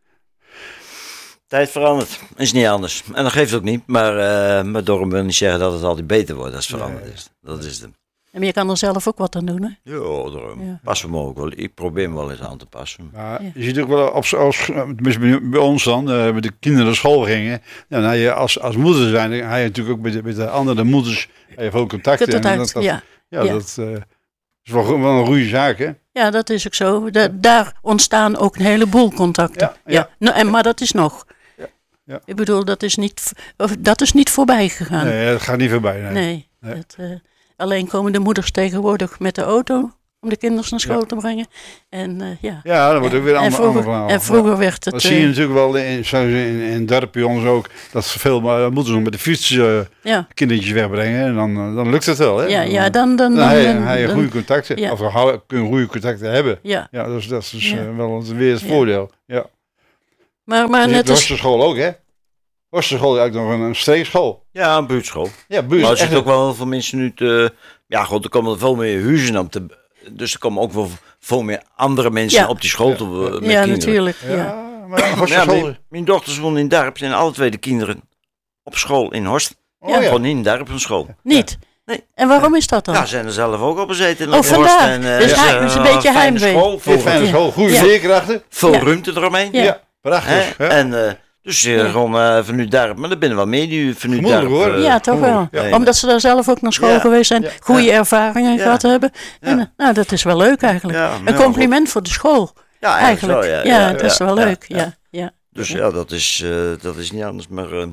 Speaker 4: Tijd verandert, is niet anders. En dat geeft ook niet, maar, uh, maar daarom wil niet zeggen dat het altijd beter wordt als het veranderd
Speaker 3: Nee.
Speaker 4: is. Dat is het.
Speaker 2: en je kan er zelf ook wat aan doen, hè?
Speaker 4: Ja, daarom.
Speaker 2: Ja.
Speaker 4: Passen we me ook wel. Ik probeer me wel eens aan te passen.
Speaker 3: Maar
Speaker 2: Ja.
Speaker 3: je ziet ook wel, op, als, tenminste bij, bij ons dan, uh, met de kinderen naar school gingen. Ja, dan je als, als moeder zijn, dan ga je natuurlijk ook met de, met de andere moeders even ook contact.
Speaker 2: Kut het
Speaker 3: en
Speaker 2: uit,
Speaker 3: dat, dat,
Speaker 2: ja.
Speaker 3: ja,
Speaker 2: Ja.
Speaker 3: dat uh, is wel, wel een goede zaak, hè?
Speaker 2: Ja, dat is ook zo. Da- daar ontstaan ook een heleboel contacten.
Speaker 3: Ja, ja.
Speaker 2: Nou, en, maar dat is nog.
Speaker 3: Ja, ja.
Speaker 2: Ik bedoel, dat is niet, v- of, dat is niet voorbij gegaan. Nee.
Speaker 3: Nee, dat gaat niet voorbij. Nee.
Speaker 2: nee.
Speaker 3: Nee.
Speaker 2: Het, uh, alleen komen de moeders tegenwoordig met de auto om de kinderen naar school
Speaker 3: Ja.
Speaker 2: te brengen. En uh, ja.
Speaker 3: Ja, dat wordt ook weer een
Speaker 2: en
Speaker 3: ander, ander
Speaker 2: vroeger,
Speaker 3: verhaal.
Speaker 2: en vroeger werd het...
Speaker 3: Dat
Speaker 2: uh,
Speaker 3: zie je natuurlijk wel in, zoals in, in het dorp bij ons ook, dat veel uh, moeders nog met de fiets uh,
Speaker 2: ja,
Speaker 3: kindertjes wegbrengen. En dan, uh, dan lukt het wel, hè?
Speaker 2: ja, ja, dan... dan,
Speaker 3: Dan
Speaker 2: dan,
Speaker 3: heb je,
Speaker 2: dan-
Speaker 3: heb je
Speaker 2: dan-
Speaker 3: goede contacten.
Speaker 2: ja.
Speaker 3: Of hou- kun je goede contacten hebben.
Speaker 2: ja,
Speaker 3: Ja, dus dat is dus,
Speaker 2: Ja.
Speaker 3: uh, wel weer het
Speaker 2: Ja.
Speaker 3: voordeel. Ja.
Speaker 2: maar, maar
Speaker 3: Dus
Speaker 2: net
Speaker 3: de
Speaker 2: als...
Speaker 3: Horsterschool ook, hè? Horsterschool is eigenlijk nog een, een streekschool.
Speaker 4: Ja, een buurtschool.
Speaker 3: Ja, buurt.
Speaker 4: Maar er
Speaker 3: echt
Speaker 4: zitten ook wel heel veel mensen nu te... Ja, goed, er komen veel meer huizen op te... Dus er komen ook wel veel meer andere mensen
Speaker 2: Ja.
Speaker 4: op die school te, uh, met
Speaker 2: Ja,
Speaker 4: kinderen.
Speaker 2: natuurlijk.
Speaker 3: Ja,
Speaker 2: Ja.
Speaker 3: maar
Speaker 4: Ja,
Speaker 3: Horsterschool...
Speaker 4: mijn, mijn dochters wonen in Darp en alle twee de kinderen op school in Horst.
Speaker 3: oh, ja.
Speaker 4: Gewoon niet in Darp een school.
Speaker 2: Niet?
Speaker 4: Nee.
Speaker 2: En waarom is dat dan?
Speaker 4: Ja, ze zijn er zelf ook op gezeten. in
Speaker 2: Oh,
Speaker 4: Horst.
Speaker 2: vandaar.
Speaker 4: En, uh,
Speaker 2: Dus
Speaker 4: ja,
Speaker 2: hij- dus een beetje
Speaker 4: fijne
Speaker 2: heimwee.
Speaker 4: school,
Speaker 3: Veel
Speaker 4: veel,
Speaker 3: fijne
Speaker 2: Ja.
Speaker 3: school, goede
Speaker 2: Ja.
Speaker 3: leerkrachten.
Speaker 4: veel
Speaker 2: Ja.
Speaker 4: ruimte eromheen.
Speaker 2: Ja.
Speaker 3: Ja, prachtig.
Speaker 4: Hè?
Speaker 3: hè?
Speaker 4: En uh, dus uh,
Speaker 2: Ja.
Speaker 4: gewoon uh, vanuit Darp. Maar er binnen wel meer die vanuit Darp.
Speaker 3: Gemoedelijk, hoor.
Speaker 4: uh,
Speaker 2: Ja, toch wel.
Speaker 3: Ja.
Speaker 2: Omdat ze daar zelf ook naar school
Speaker 4: Ja.
Speaker 2: geweest zijn,
Speaker 3: Ja.
Speaker 2: goede ervaringen
Speaker 4: Ja.
Speaker 2: gehad hebben. En,
Speaker 4: Ja.
Speaker 2: uh, nou, dat is wel leuk eigenlijk.
Speaker 4: Ja,
Speaker 2: Een
Speaker 4: ja,
Speaker 2: compliment voor de school,
Speaker 4: Ja,
Speaker 2: eigenlijk.
Speaker 4: wel,
Speaker 2: ja, dat is wel
Speaker 4: ja,
Speaker 2: leuk.
Speaker 4: ja.
Speaker 2: Ja, ja.
Speaker 4: Dus ja, dat is, uh, dat is niet anders. Maar uh,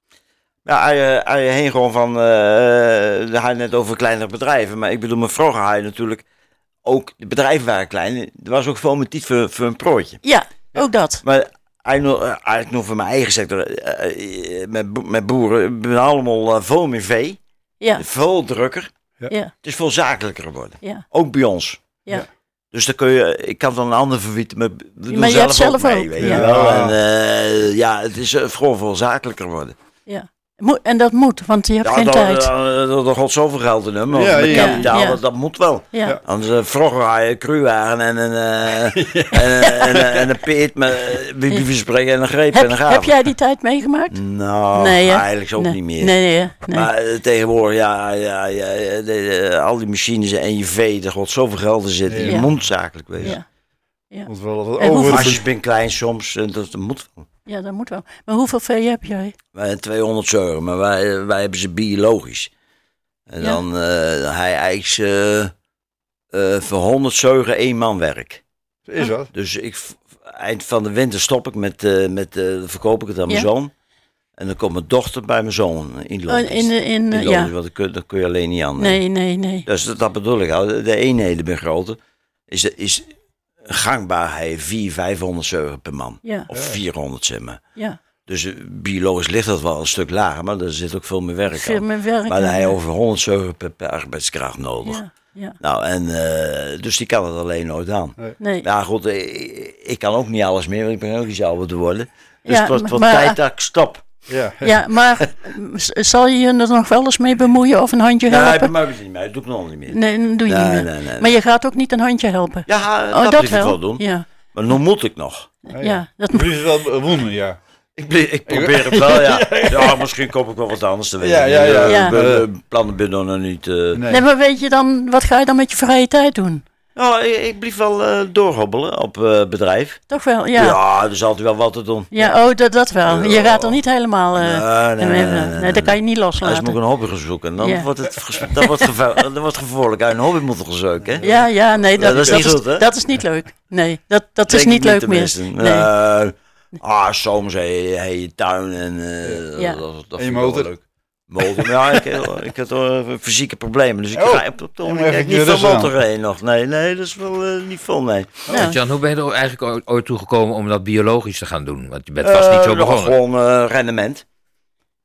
Speaker 4: ja, hij, uh, hij heen gewoon van, uh, hij had net over kleinere bedrijven. Maar ik bedoel, mijn vroeger had je natuurlijk ook, de bedrijven waren klein. Er was ook veel meer tijd voor, voor een prootje.
Speaker 2: Ja, ook dat.
Speaker 4: Maar eigenlijk nog, uh, eigenlijk nog voor mijn eigen sector, uh, uh, met, bo- met boeren, we hebben allemaal uh, veel meer vee.
Speaker 2: Ja,
Speaker 4: Veel drukker.
Speaker 2: ja,
Speaker 4: Het is veel zakelijker geworden.
Speaker 2: ja,
Speaker 4: Ook bij ons.
Speaker 2: ja.
Speaker 4: Dus dan kun je, ik kan dan een ander verbieden, maar we doen
Speaker 2: Maar je hebt
Speaker 4: zelf ook
Speaker 2: zelf
Speaker 4: mee,
Speaker 2: ook,
Speaker 4: weet
Speaker 2: ja.
Speaker 4: je wel.
Speaker 3: Ja.
Speaker 4: En uh, ja, het is uh, vooral veel zakelijker geworden.
Speaker 2: ja. Mo- En dat moet, want je hebt
Speaker 4: Ja,
Speaker 2: geen
Speaker 4: dat,
Speaker 2: tijd.
Speaker 4: dat, dat, dat gaat zoveel geld in hem.
Speaker 3: Ja,
Speaker 4: Ja, met
Speaker 3: ja,
Speaker 4: kapitaal,
Speaker 2: ja.
Speaker 4: Dat, dat moet wel.
Speaker 2: Ja,
Speaker 3: Ja.
Speaker 4: Anders uh, vroeger had je cruwagen en een, uh, en, en, en, en een peet met uh, wie wie verspreken en een greep en
Speaker 2: heb,
Speaker 4: een gaaf.
Speaker 2: heb jij die tijd meegemaakt?
Speaker 4: Nou,
Speaker 2: Nee, hè?
Speaker 4: eigenlijk ook
Speaker 2: nee.
Speaker 4: niet meer.
Speaker 2: Nee, nee, hè? nee.
Speaker 4: Maar uh, tegenwoordig, ja, ja, ja de, de, al die machines en je vee, er gaat zoveel geld in zitten. Je
Speaker 2: Ja.
Speaker 4: moet zakelijk wezen.
Speaker 2: Ja. Ja.
Speaker 3: Moet wel wat
Speaker 2: En
Speaker 3: over
Speaker 2: hoeveel-
Speaker 4: Als je bent klein soms, uh, dat, dat moet wel.
Speaker 2: Ja, dat moet wel. Maar hoeveel vee heb jij?
Speaker 4: Wij hebben tweehonderd zeuren, maar wij, wij hebben ze biologisch. En
Speaker 2: Ja.
Speaker 4: dan uh, hij eigenlijk uh, uh, voor honderd zeugen één man werk.
Speaker 3: Is dat?
Speaker 4: Dus ik, eind van de winter stop ik met, uh, met uh, verkoop ik het aan mijn
Speaker 2: Ja.
Speaker 4: zoon. En dan komt mijn dochter bij mijn zoon in
Speaker 2: Oh,
Speaker 4: Londen.
Speaker 2: in, in, in,
Speaker 4: in
Speaker 2: ja.
Speaker 4: Londen, want dat kun, dat kun je alleen niet aan.
Speaker 2: Nee, nee, nee.
Speaker 4: Dus dat, dat bedoel ik al. De eenheden bij grote is, is gangbaar hij vierhonderd, vijfhonderd zeugen per man.
Speaker 2: Ja,
Speaker 4: Of vierhonderd, zeg maar.
Speaker 2: ja.
Speaker 4: Dus uh, biologisch ligt dat wel een stuk lager, maar er zit ook veel meer werk
Speaker 2: Veel
Speaker 4: aan.
Speaker 2: meer werk.
Speaker 4: Maar
Speaker 2: en-
Speaker 4: hij heeft over honderd zeugen per, per arbeidskracht nodig.
Speaker 2: Ja, ja.
Speaker 4: Nou, en uh, dus die kan het alleen nooit aan.
Speaker 2: Nee.
Speaker 4: Ja, goed, ik, ik kan ook niet alles meer, want ik ben ook iets ouder te worden. Dus
Speaker 2: Ja,
Speaker 4: het wordt, wordt
Speaker 2: maar-
Speaker 4: tijd dat ik stop.
Speaker 3: Ja.
Speaker 2: Ja, maar z- zal je je er nog wel eens mee bemoeien of een handje
Speaker 4: Nee, bij
Speaker 2: helpen?
Speaker 4: mij is het niet meer. Dat doe ik nog niet meer.
Speaker 2: Nee, dat doe je
Speaker 4: Nee,
Speaker 2: niet meer.
Speaker 4: nee, nee.
Speaker 2: Maar je gaat ook niet een handje helpen?
Speaker 4: Ja,
Speaker 2: Oh,
Speaker 4: dat,
Speaker 2: dat
Speaker 4: moet ik wel
Speaker 2: wel?
Speaker 4: doen.
Speaker 2: Ja,
Speaker 4: Maar nu moet ik nog.
Speaker 2: ja. dat
Speaker 3: Dat is wel woenen, ja.
Speaker 4: Ik, ble- ik probeer het wel, ja. Ja, misschien koop ik wel wat anders te weten.
Speaker 3: Ja, ja, ja.
Speaker 2: Ja.
Speaker 4: De plannen ben nog niet... Uh...
Speaker 3: Nee.
Speaker 2: Nee, maar weet je dan, wat ga je dan met je vrije tijd doen?
Speaker 4: Nou, ik, ik blijf wel uh, doorhobbelen op uh, bedrijf.
Speaker 2: Toch wel, ja.
Speaker 4: Ja.
Speaker 2: Ja,
Speaker 4: er is altijd wel wat te doen.
Speaker 2: oh, dat, dat wel. Je
Speaker 4: Ja.
Speaker 2: gaat er niet helemaal... eh,
Speaker 4: nee, nee, nee, nee, nee,
Speaker 2: dat kan je niet
Speaker 4: Als moet ik
Speaker 2: loslaten.
Speaker 4: een hobby gaan zoeken, dan
Speaker 2: Ja.
Speaker 4: wordt het ges- dat wordt geva- dat wordt gevaarlijk. Uit een hobby moet gaan zoeken, hè?
Speaker 2: Ja, ja, nee, dat,
Speaker 4: Ja, dat is niet goed, hè?
Speaker 2: dat is niet leuk. Nee, dat, dat is
Speaker 4: Denk
Speaker 2: niet
Speaker 4: ik
Speaker 2: leuk meer.
Speaker 4: tenminste.
Speaker 2: Nee.
Speaker 4: Eh, ah, soms heb je, heb je tuin en uh,
Speaker 2: Ja.
Speaker 4: dat, dat
Speaker 3: En je
Speaker 4: vind ik wel
Speaker 3: motor.
Speaker 4: leuk. Motor, ja, ik, ik heb uh, fysieke problemen, dus ik
Speaker 3: Oh.
Speaker 4: ga op het
Speaker 3: Ja,
Speaker 4: ogenblik
Speaker 3: maar
Speaker 4: heb ik
Speaker 3: even
Speaker 4: niet veel
Speaker 3: rustig aan.
Speaker 4: motor heen nog. Nee, nee, dat is wel uh, niet vol, nee.
Speaker 2: Ja.
Speaker 1: Jan, hoe ben je er eigenlijk ooit- ooit toe gekomen om dat biologisch te gaan doen? Want je bent vast niet zo
Speaker 4: Eh, nog
Speaker 1: begonnen.
Speaker 4: Gewoon uh, rendement.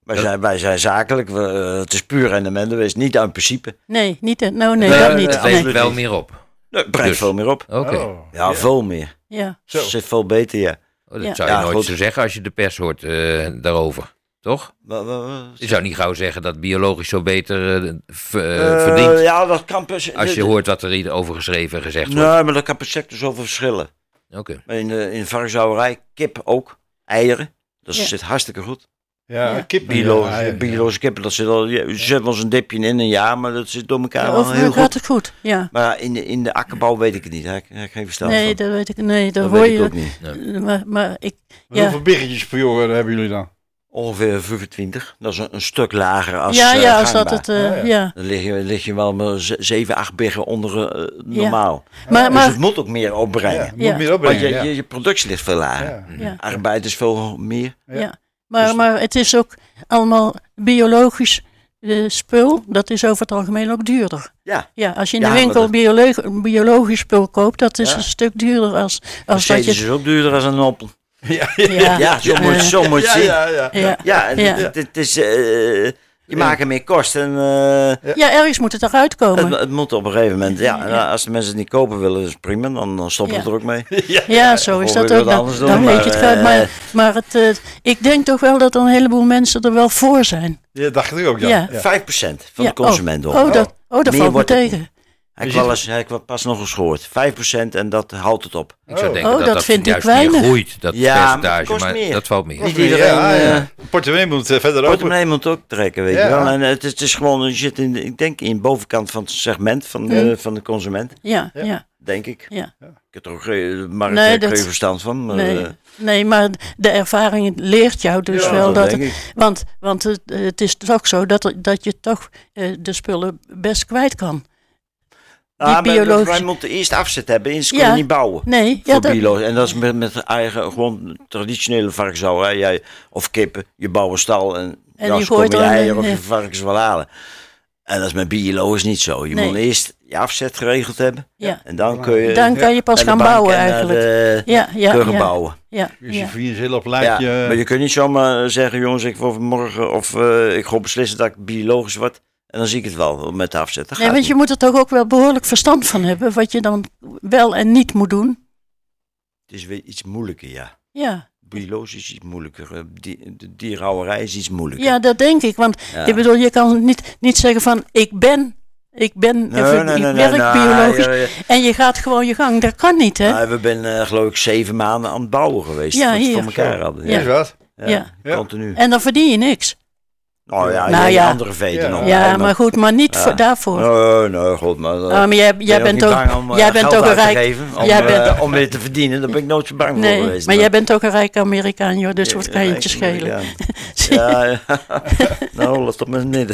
Speaker 4: Wij zijn, wij zijn zakelijk, we, uh, het is puur rendement, dat is niet uit principe.
Speaker 2: Nee, niet, uh, nou, nee,
Speaker 4: Nee,
Speaker 2: dat
Speaker 4: nee,
Speaker 2: niet.
Speaker 1: Het
Speaker 4: nee.
Speaker 1: levert
Speaker 2: Nee.
Speaker 1: wel meer op.
Speaker 4: Nee, het brengt
Speaker 1: Dus.
Speaker 4: veel meer op.
Speaker 1: Oké.
Speaker 3: Oh,
Speaker 4: Ja, veel meer.
Speaker 2: Ja.
Speaker 3: Zo.
Speaker 4: Het zit veel beter, ja.
Speaker 1: Oh, dat
Speaker 2: Ja.
Speaker 1: zou je
Speaker 4: Ja,
Speaker 1: nooit
Speaker 4: goed.
Speaker 1: zo zeggen als je de pers hoort uh, daarover. Toch?
Speaker 4: Wa- wa- wa-
Speaker 1: Je zou niet gauw zeggen dat biologisch zo beter uh, v- uh,
Speaker 4: Uh,
Speaker 1: verdient.
Speaker 4: Ja, dat kan per
Speaker 1: Als je
Speaker 4: de-
Speaker 1: hoort wat er hier over geschreven en gezegd wordt.
Speaker 4: Nee, maar dat kan per sector zoveel verschillen.
Speaker 1: Oké.
Speaker 4: In de, in de varkenshouderij, kip ook, eieren. Dat
Speaker 2: Ja.
Speaker 4: zit hartstikke goed.
Speaker 3: Ja,
Speaker 2: Ja.
Speaker 3: kip.
Speaker 4: Biologische,
Speaker 3: ja, ja.
Speaker 4: biologische kippen, dat zit al, je zet wel eens een dipje in een jaar, maar dat zit door elkaar
Speaker 2: Ja,
Speaker 4: wel
Speaker 2: over
Speaker 4: heel
Speaker 2: gaat
Speaker 4: goed.
Speaker 2: het goed, ja.
Speaker 4: Maar in de, in de akkerbouw weet ik het niet, daar heb ik- daar heb ik geen verstand
Speaker 2: Nee,
Speaker 4: van.
Speaker 2: dat weet ik nee, dat
Speaker 4: Dat
Speaker 2: hoor
Speaker 4: weet ik
Speaker 2: je.
Speaker 4: ook niet.
Speaker 2: Maar, maar ik,
Speaker 3: Maar
Speaker 2: ja.
Speaker 3: Hoeveel biggetjes per jaar hebben jullie dan?
Speaker 4: Ongeveer vijfentwintig, dat is een, een stuk lager als
Speaker 2: ja,
Speaker 4: eh,
Speaker 2: ja, als dat
Speaker 4: gangbaar.
Speaker 2: het, uh,
Speaker 3: Ja, ja.
Speaker 2: ja.
Speaker 4: Dan lig je, lig je wel maar ze- zeven, acht biggen onder uh, normaal.
Speaker 2: Maar,
Speaker 4: Dus
Speaker 2: maar,
Speaker 4: het moet ook meer opbrengen.
Speaker 3: Ja, moet
Speaker 2: Ja.
Speaker 3: meer
Speaker 4: Want
Speaker 3: opbrengen.
Speaker 4: je,
Speaker 3: ja.
Speaker 4: je, je productie ligt veel lager.
Speaker 3: Ja.
Speaker 2: ja,
Speaker 4: Arbeid is veel meer.
Speaker 2: ja.
Speaker 3: Ja.
Speaker 2: Maar,
Speaker 4: Dus-
Speaker 2: maar het is ook allemaal biologisch uh, spul, dat is over het algemeen ook duurder.
Speaker 4: Ja.
Speaker 2: Ja, als je in
Speaker 4: Ja,
Speaker 2: de
Speaker 4: maar
Speaker 2: winkel
Speaker 4: dat-
Speaker 2: biolo- biologisch spul koopt, dat is
Speaker 4: Ja.
Speaker 2: een stuk duurder als, als dat
Speaker 4: Mercedes
Speaker 2: je...
Speaker 4: is ook duurder dan een appel.
Speaker 3: Ja,
Speaker 2: Ja,
Speaker 4: Ja, zo moet,
Speaker 2: Eh,
Speaker 4: zo moet je
Speaker 3: ja,
Speaker 4: zien.
Speaker 3: ja, ja.
Speaker 2: ja.
Speaker 4: Ja, het,
Speaker 2: Ja.
Speaker 4: het, het is, eh, je maakt er meer kosten. En, eh,
Speaker 2: Ja, ergens moet het eruit komen.
Speaker 4: het, het moet op een gegeven moment. Ja, en
Speaker 2: Ja.
Speaker 4: als de mensen het niet kopen willen, is het prima. Dan, dan stoppen we
Speaker 2: Ja.
Speaker 4: er ook mee.
Speaker 2: Ja, zo is
Speaker 4: Of
Speaker 2: dat
Speaker 4: wil je
Speaker 2: ook.
Speaker 4: wat
Speaker 2: Dan,
Speaker 4: anders doen,
Speaker 2: dan
Speaker 4: maar,
Speaker 2: weet je het
Speaker 4: eh,
Speaker 2: gaat. Maar, maar het, eh, ik denk toch wel dat er een heleboel mensen er wel voor zijn.
Speaker 3: Ja, dacht ik ook, ja.
Speaker 2: Ja.
Speaker 3: ja.
Speaker 4: vijf procent van
Speaker 2: Ja,
Speaker 4: de consument
Speaker 2: Oh,
Speaker 4: op.
Speaker 2: oh, dat, oh, dat
Speaker 4: Meer
Speaker 2: valt me
Speaker 4: wordt het
Speaker 2: tegen.
Speaker 4: Heb ik
Speaker 3: Je
Speaker 4: wel
Speaker 3: ziet-
Speaker 4: eens, heb ik wel pas nog eens gehoord. vijf procent en dat houdt het op.
Speaker 1: Ik zou
Speaker 3: Oh.
Speaker 1: denken
Speaker 2: Oh,
Speaker 1: dat
Speaker 2: dat
Speaker 1: dat
Speaker 2: vind ik
Speaker 1: juist meer
Speaker 2: weinig.
Speaker 1: groeit, dat
Speaker 4: Ja, maar het
Speaker 1: percentage.
Speaker 4: kost
Speaker 1: Maar
Speaker 4: meer.
Speaker 1: dat valt meer.
Speaker 4: Niet iedereen,
Speaker 3: ja, ja.
Speaker 4: eh,
Speaker 3: Portemonnee moet eh, verder open.
Speaker 4: Portemonnee moet ook trekken, weet
Speaker 3: Ja.
Speaker 4: je wel. En het is, het is gewoon, je zit in, de- ik denk in de bovenkant van het segment van de,
Speaker 2: Mm.
Speaker 4: van de consument,
Speaker 2: Ja,
Speaker 3: Ja.
Speaker 2: ja,
Speaker 4: denk ik.
Speaker 2: ja.
Speaker 4: Ik heb er ook geen, maar
Speaker 2: Nee,
Speaker 4: ik heb
Speaker 2: dat-
Speaker 4: geen verstand van. Maar,
Speaker 2: Nee,
Speaker 4: eh,
Speaker 2: nee, maar de ervaring leert jou dus
Speaker 3: Ja,
Speaker 2: wel
Speaker 4: dat
Speaker 2: dat.
Speaker 4: denk
Speaker 2: Het,
Speaker 4: ik.
Speaker 2: want want het, het is toch zo dat, er- dat je toch eh, de spullen best kwijt kan.
Speaker 4: Ah, maar
Speaker 2: biologische-
Speaker 4: Wij moeten eerst afzet hebben, eens
Speaker 2: Ja.
Speaker 4: kunnen we niet bouwen.
Speaker 2: Nee, ja,
Speaker 4: Voor
Speaker 2: dat,
Speaker 4: biologisch. En dat is met, met eigen, gewoon traditionele varkenshouderij. Jij, of kippen, je bouwt een stal en,
Speaker 2: En
Speaker 4: ja,
Speaker 2: je
Speaker 4: ze komen
Speaker 2: gooit
Speaker 4: je
Speaker 2: er een-
Speaker 4: eieren of je
Speaker 2: ja.
Speaker 4: varkens wel halen. En dat is met biologisch niet zo. Je
Speaker 2: Nee.
Speaker 4: moet eerst je afzet geregeld hebben.
Speaker 2: ja.
Speaker 4: En dan kun je
Speaker 2: Dan kan je pas
Speaker 4: naar de
Speaker 2: gaan
Speaker 4: bank
Speaker 2: bouwen
Speaker 4: en naar
Speaker 2: eigenlijk.
Speaker 4: de
Speaker 2: Ja, ja,
Speaker 4: keuken
Speaker 2: ja,
Speaker 4: bouwen.
Speaker 2: ja,
Speaker 3: Dus je
Speaker 2: ja.
Speaker 3: vier heel op
Speaker 4: Ja,
Speaker 3: lijntje.
Speaker 4: maar je kunt niet zomaar zeggen, jongens, ik wil morgen of eh, ik ga beslissen dat ik biologisch word. En dan zie ik het wel met de afzet. Dat
Speaker 2: Nee,
Speaker 4: gaat
Speaker 2: want je
Speaker 4: niet.
Speaker 2: moet er toch ook wel behoorlijk verstand van hebben, wat je dan wel en niet moet doen.
Speaker 4: Het is weer iets moeilijker, ja.
Speaker 2: Ja,
Speaker 4: Biologisch is iets moeilijker. eh, di- De dierhouderij is iets moeilijker.
Speaker 2: ja dat denk ik. Want
Speaker 4: Ja.
Speaker 2: ik bedoel, je kan niet, niet zeggen van ik ben, ik ben,
Speaker 4: Nee,
Speaker 2: even-
Speaker 4: nee,
Speaker 2: ik
Speaker 4: nee,
Speaker 2: werk
Speaker 4: nee, nee,
Speaker 2: biologisch
Speaker 4: ja, ja.
Speaker 2: en je gaat gewoon je gang. Dat kan niet, hè?
Speaker 4: Nou, we zijn eh, geloof ik zeven maanden aan het bouwen geweest.
Speaker 2: Ja,
Speaker 4: wat we
Speaker 2: hier.
Speaker 4: voor elkaar
Speaker 3: Zo.
Speaker 4: hadden.
Speaker 2: Ja.
Speaker 3: Is wat?
Speaker 4: Ja,
Speaker 2: Ja.
Speaker 3: Ja.
Speaker 4: continu.
Speaker 2: En dan verdien je niks.
Speaker 4: Nou ja,
Speaker 2: Nou
Speaker 4: je
Speaker 2: ja.
Speaker 4: andere veten
Speaker 3: Ja.
Speaker 4: nog.
Speaker 2: Ja,
Speaker 4: Nee,
Speaker 2: maar goed, maar niet
Speaker 4: Ja.
Speaker 2: voor, daarvoor.
Speaker 4: Nee, nee, goed, maar... eh,
Speaker 2: Ah, maar jij,
Speaker 4: ben
Speaker 2: jij
Speaker 4: ook
Speaker 2: bent
Speaker 4: niet
Speaker 2: ook,
Speaker 4: bang om, eh,
Speaker 2: jij bent
Speaker 4: geld
Speaker 2: ook een
Speaker 4: uit te
Speaker 2: rijk,
Speaker 4: geven, om,
Speaker 2: jij
Speaker 4: eh,
Speaker 2: bent-
Speaker 4: om weer te verdienen, daar ben ik nooit zo bang voor
Speaker 2: nee,
Speaker 4: geweest.
Speaker 2: maar jij bent ook een rijke Amerikaan, joh, dus wat kan je het je
Speaker 4: Ja,
Speaker 2: schelen?
Speaker 4: Ja, ja. Nou, laat het maar midden.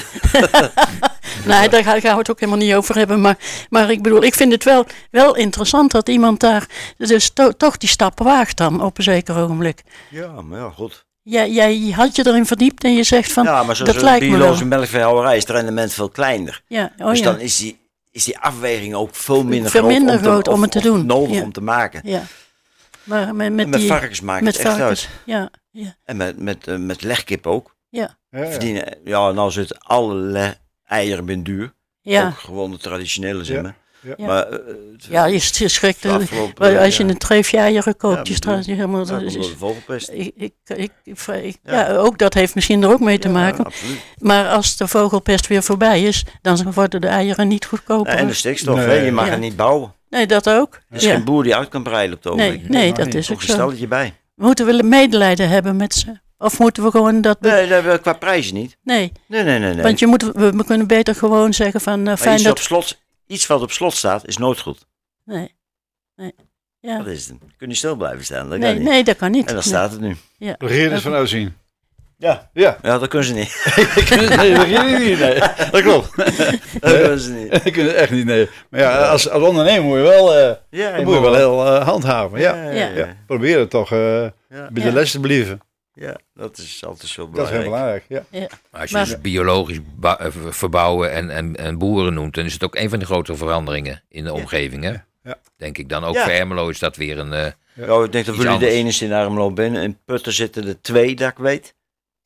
Speaker 2: Nee, daar gaan we het ook helemaal niet over hebben. Maar, maar ik bedoel, ik vind het wel, wel interessant dat iemand daar dus to- toch die stap waagt dan op een zeker ogenblik.
Speaker 4: Ja, maar ja, goed.
Speaker 2: Jij, jij had je erin verdiept en je zegt van,
Speaker 4: Ja, maar zoals
Speaker 2: dat
Speaker 4: een
Speaker 2: lijkt me wel.
Speaker 4: biologische melkveehouderij is het rendement veel kleiner.
Speaker 2: Ja, oh
Speaker 4: dus
Speaker 2: ja.
Speaker 4: dan is die, is die afweging ook veel minder
Speaker 2: Veel
Speaker 4: groot,
Speaker 2: minder
Speaker 4: om, te,
Speaker 2: groot om
Speaker 4: of-
Speaker 2: het te
Speaker 4: of
Speaker 2: doen.
Speaker 4: nodig
Speaker 2: Ja.
Speaker 4: om te maken.
Speaker 2: Ja. Maar met,
Speaker 4: En
Speaker 2: met,
Speaker 4: met
Speaker 2: die,
Speaker 4: varkens maakt
Speaker 2: met
Speaker 4: het echt
Speaker 2: varkens.
Speaker 4: uit.
Speaker 2: Ja, ja,
Speaker 4: En met, met, eh, met legkip ook.
Speaker 2: ja.
Speaker 3: Ja, ja.
Speaker 4: Verdienen, ja, nou zitten alle le- eieren binnen duur.
Speaker 2: Ja,
Speaker 4: Ook gewoon de traditionele zeg
Speaker 3: Ja.
Speaker 4: maar.
Speaker 3: Ja.
Speaker 4: Maar eh, het-
Speaker 2: ja je, je schrikt.
Speaker 4: de
Speaker 2: eh,
Speaker 4: afgelopen,
Speaker 2: Als je
Speaker 4: ja,
Speaker 2: een treefje eieren koopt,
Speaker 4: Ja,
Speaker 2: die straat je helemaal...
Speaker 4: ja,
Speaker 2: dat
Speaker 4: komt
Speaker 2: is-
Speaker 4: door de vogelpest.
Speaker 2: ik, ik, ik, ik-
Speaker 4: Ja.
Speaker 2: ja, ook dat heeft misschien er ook mee te
Speaker 4: Ja,
Speaker 2: maken.
Speaker 4: absoluut.
Speaker 2: Maar als de vogelpest weer voorbij is, dan worden de eieren niet goedkoper.
Speaker 4: En de stikstof,
Speaker 3: Nee.
Speaker 4: hè? Je mag
Speaker 2: Ja.
Speaker 4: er niet bouwen.
Speaker 2: Nee, dat ook.
Speaker 4: Er is
Speaker 2: Ja.
Speaker 4: geen boer die uit kan breiden op het
Speaker 2: Nee,
Speaker 4: ogenblik.
Speaker 2: nee,
Speaker 3: Nee,
Speaker 2: dat
Speaker 3: niet.
Speaker 2: is ook
Speaker 4: Ook een
Speaker 2: zo.
Speaker 4: stelletje bij.
Speaker 2: Moeten we medelijden hebben met ze? Of moeten we gewoon dat... be-
Speaker 4: Nee, dat hebben we qua prijzen niet.
Speaker 2: Nee,
Speaker 4: Nee, nee, nee. nee.
Speaker 2: want je moet, we, we kunnen beter gewoon zeggen van... Uh,
Speaker 4: Maar
Speaker 2: fijn
Speaker 4: iets,
Speaker 2: dat...
Speaker 4: op slot, iets wat op slot staat, is nooit goed.
Speaker 2: Nee, nee. Ja.
Speaker 4: Dat is het. Je kunt niet stil blijven staan. Dat
Speaker 2: Nee,
Speaker 4: kan niet.
Speaker 2: nee, dat kan niet.
Speaker 4: En daar
Speaker 2: Nee.
Speaker 4: staat het nu.
Speaker 2: Ja.
Speaker 3: Regeer eens van uitzien.
Speaker 4: Ja.
Speaker 3: Ja.
Speaker 4: Ja, dat kunnen ze niet.
Speaker 3: Nee, dat regeer niet. Nee. Dat klopt.
Speaker 4: Dat kunnen ze niet.
Speaker 3: Dat kunnen ze echt niet, nee. Maar ja, als, als ondernemer moet je wel, eh
Speaker 4: Ja,
Speaker 3: dan moet je wel heel eh, handhaven. Ja.
Speaker 4: Ja,
Speaker 2: Ja.
Speaker 3: Ja. Probeer het toch eh
Speaker 4: Ja.
Speaker 3: bij de
Speaker 2: Ja.
Speaker 3: les te blijven.
Speaker 4: Ja, dat is altijd zo
Speaker 3: Dat is heel
Speaker 4: belangrijk.
Speaker 3: belangrijk. Ja.
Speaker 1: Maar als je
Speaker 2: Maar-
Speaker 1: dus biologisch ba- eh, verbouwen en, en, en boeren noemt, dan is het ook een van de grote veranderingen in de omgeving. Hè?
Speaker 3: Ja.
Speaker 1: Denk ik dan ook
Speaker 4: Ja.
Speaker 1: voor Ermelo is dat weer een... eh,
Speaker 4: Ja, ik denk dat
Speaker 1: Iets
Speaker 4: jullie de
Speaker 1: anders.
Speaker 4: enige in Armelo binnen. In Putten zitten er twee, dat ik weet.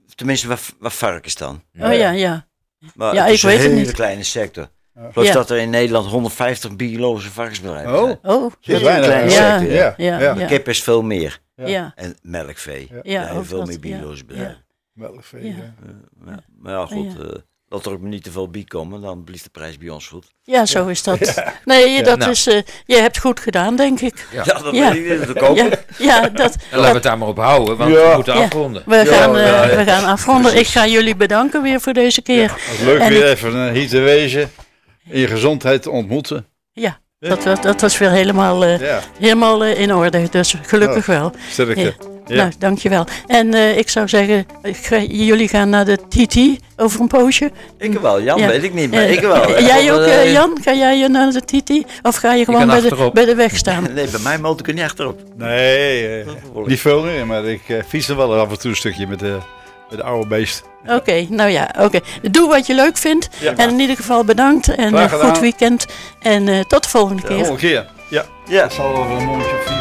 Speaker 4: tenminste wat, wat varkens dan.
Speaker 2: Oh ja, ja.
Speaker 4: Maar
Speaker 2: Ja,
Speaker 4: het
Speaker 2: ik
Speaker 4: is
Speaker 2: weet
Speaker 4: een
Speaker 2: het
Speaker 4: hele
Speaker 2: niet.
Speaker 4: kleine sector. Ik geloof
Speaker 2: Ja.
Speaker 4: dat er in Nederland honderdvijftig biologische varkensbedrijven
Speaker 3: Oh,
Speaker 4: zijn.
Speaker 2: Oh,
Speaker 3: heel
Speaker 4: Een
Speaker 3: weinig.
Speaker 4: kleine
Speaker 2: Ja.
Speaker 4: sector,
Speaker 3: Ja,
Speaker 2: ja,
Speaker 3: ja.
Speaker 2: ja.
Speaker 4: Kip is veel meer.
Speaker 2: Ja, ja.
Speaker 4: En melkvee.
Speaker 3: Ja.
Speaker 4: Ja,
Speaker 2: Ja,
Speaker 4: heel
Speaker 2: ook
Speaker 4: veel
Speaker 2: dat,
Speaker 4: meer
Speaker 2: ja.
Speaker 4: biologische bedrijven.
Speaker 3: Melkvee,
Speaker 2: Ja.
Speaker 3: ja.
Speaker 4: Ja. Maar ja, goed.
Speaker 2: Ja.
Speaker 4: eh, dat er ook niet te veel bij komen, dan blijft de prijs bij ons goed.
Speaker 2: Ja, zo is dat. Nee, dat
Speaker 1: Nou.
Speaker 2: is, uh, je hebt goed gedaan, denk ik.
Speaker 1: Ja.
Speaker 4: Ja, dat
Speaker 2: Ja.
Speaker 4: weet ik niet te kopen.
Speaker 2: Ja, ja dat,
Speaker 1: Dan laten we
Speaker 2: dat,
Speaker 1: het daar maar op houden, want
Speaker 3: Ja.
Speaker 1: we moeten
Speaker 2: Ja.
Speaker 1: afronden.
Speaker 2: we,
Speaker 3: Ja,
Speaker 2: gaan, uh,
Speaker 3: ja, ja.
Speaker 2: we gaan afronden. Ik ga jullie bedanken weer voor deze keer.
Speaker 3: Het was leuk
Speaker 2: En
Speaker 3: weer
Speaker 2: ik-
Speaker 3: even uh, hier te wezen. In je gezondheid te ontmoeten.
Speaker 2: Ja, dat, was- dat was weer helemaal, uh,
Speaker 3: Ja,
Speaker 2: helemaal uh, in orde. Dus gelukkig wel.
Speaker 3: sterkte.
Speaker 2: Ja.
Speaker 3: Ja.
Speaker 2: Nou, dankjewel. En uh, ik zou zeggen, ik ga- jullie gaan naar de T T over een poosje.
Speaker 4: Ik wel, Jan
Speaker 2: Ja.
Speaker 4: weet ik niet, maar
Speaker 2: Eh,
Speaker 4: ik wel.
Speaker 2: Jij
Speaker 4: Ik
Speaker 2: ook,
Speaker 4: vond,
Speaker 2: uh,
Speaker 4: eh,
Speaker 2: Jan? Ga jij uh, naar de T T? Of ga je gewoon
Speaker 1: kan
Speaker 2: bij de,
Speaker 1: achterop.
Speaker 2: bij de weg staan?
Speaker 4: Nee, bij mij moet ik er niet achterop.
Speaker 3: Nee, uh, niet veel meer, maar ik uh, fiets er wel af en toe een stukje met de, met de oude beest.
Speaker 2: Oké, okay, nou ja, oké. Okay. Doe wat je leuk vindt.
Speaker 3: Ja.
Speaker 2: En in ieder geval bedankt. En
Speaker 3: Graag
Speaker 2: uh,
Speaker 3: gedaan.
Speaker 2: goed weekend. En uh, tot de volgende
Speaker 3: De
Speaker 2: keer.
Speaker 3: volgende keer. Ja,
Speaker 4: Ja.
Speaker 3: dat zal over een mondje of vier.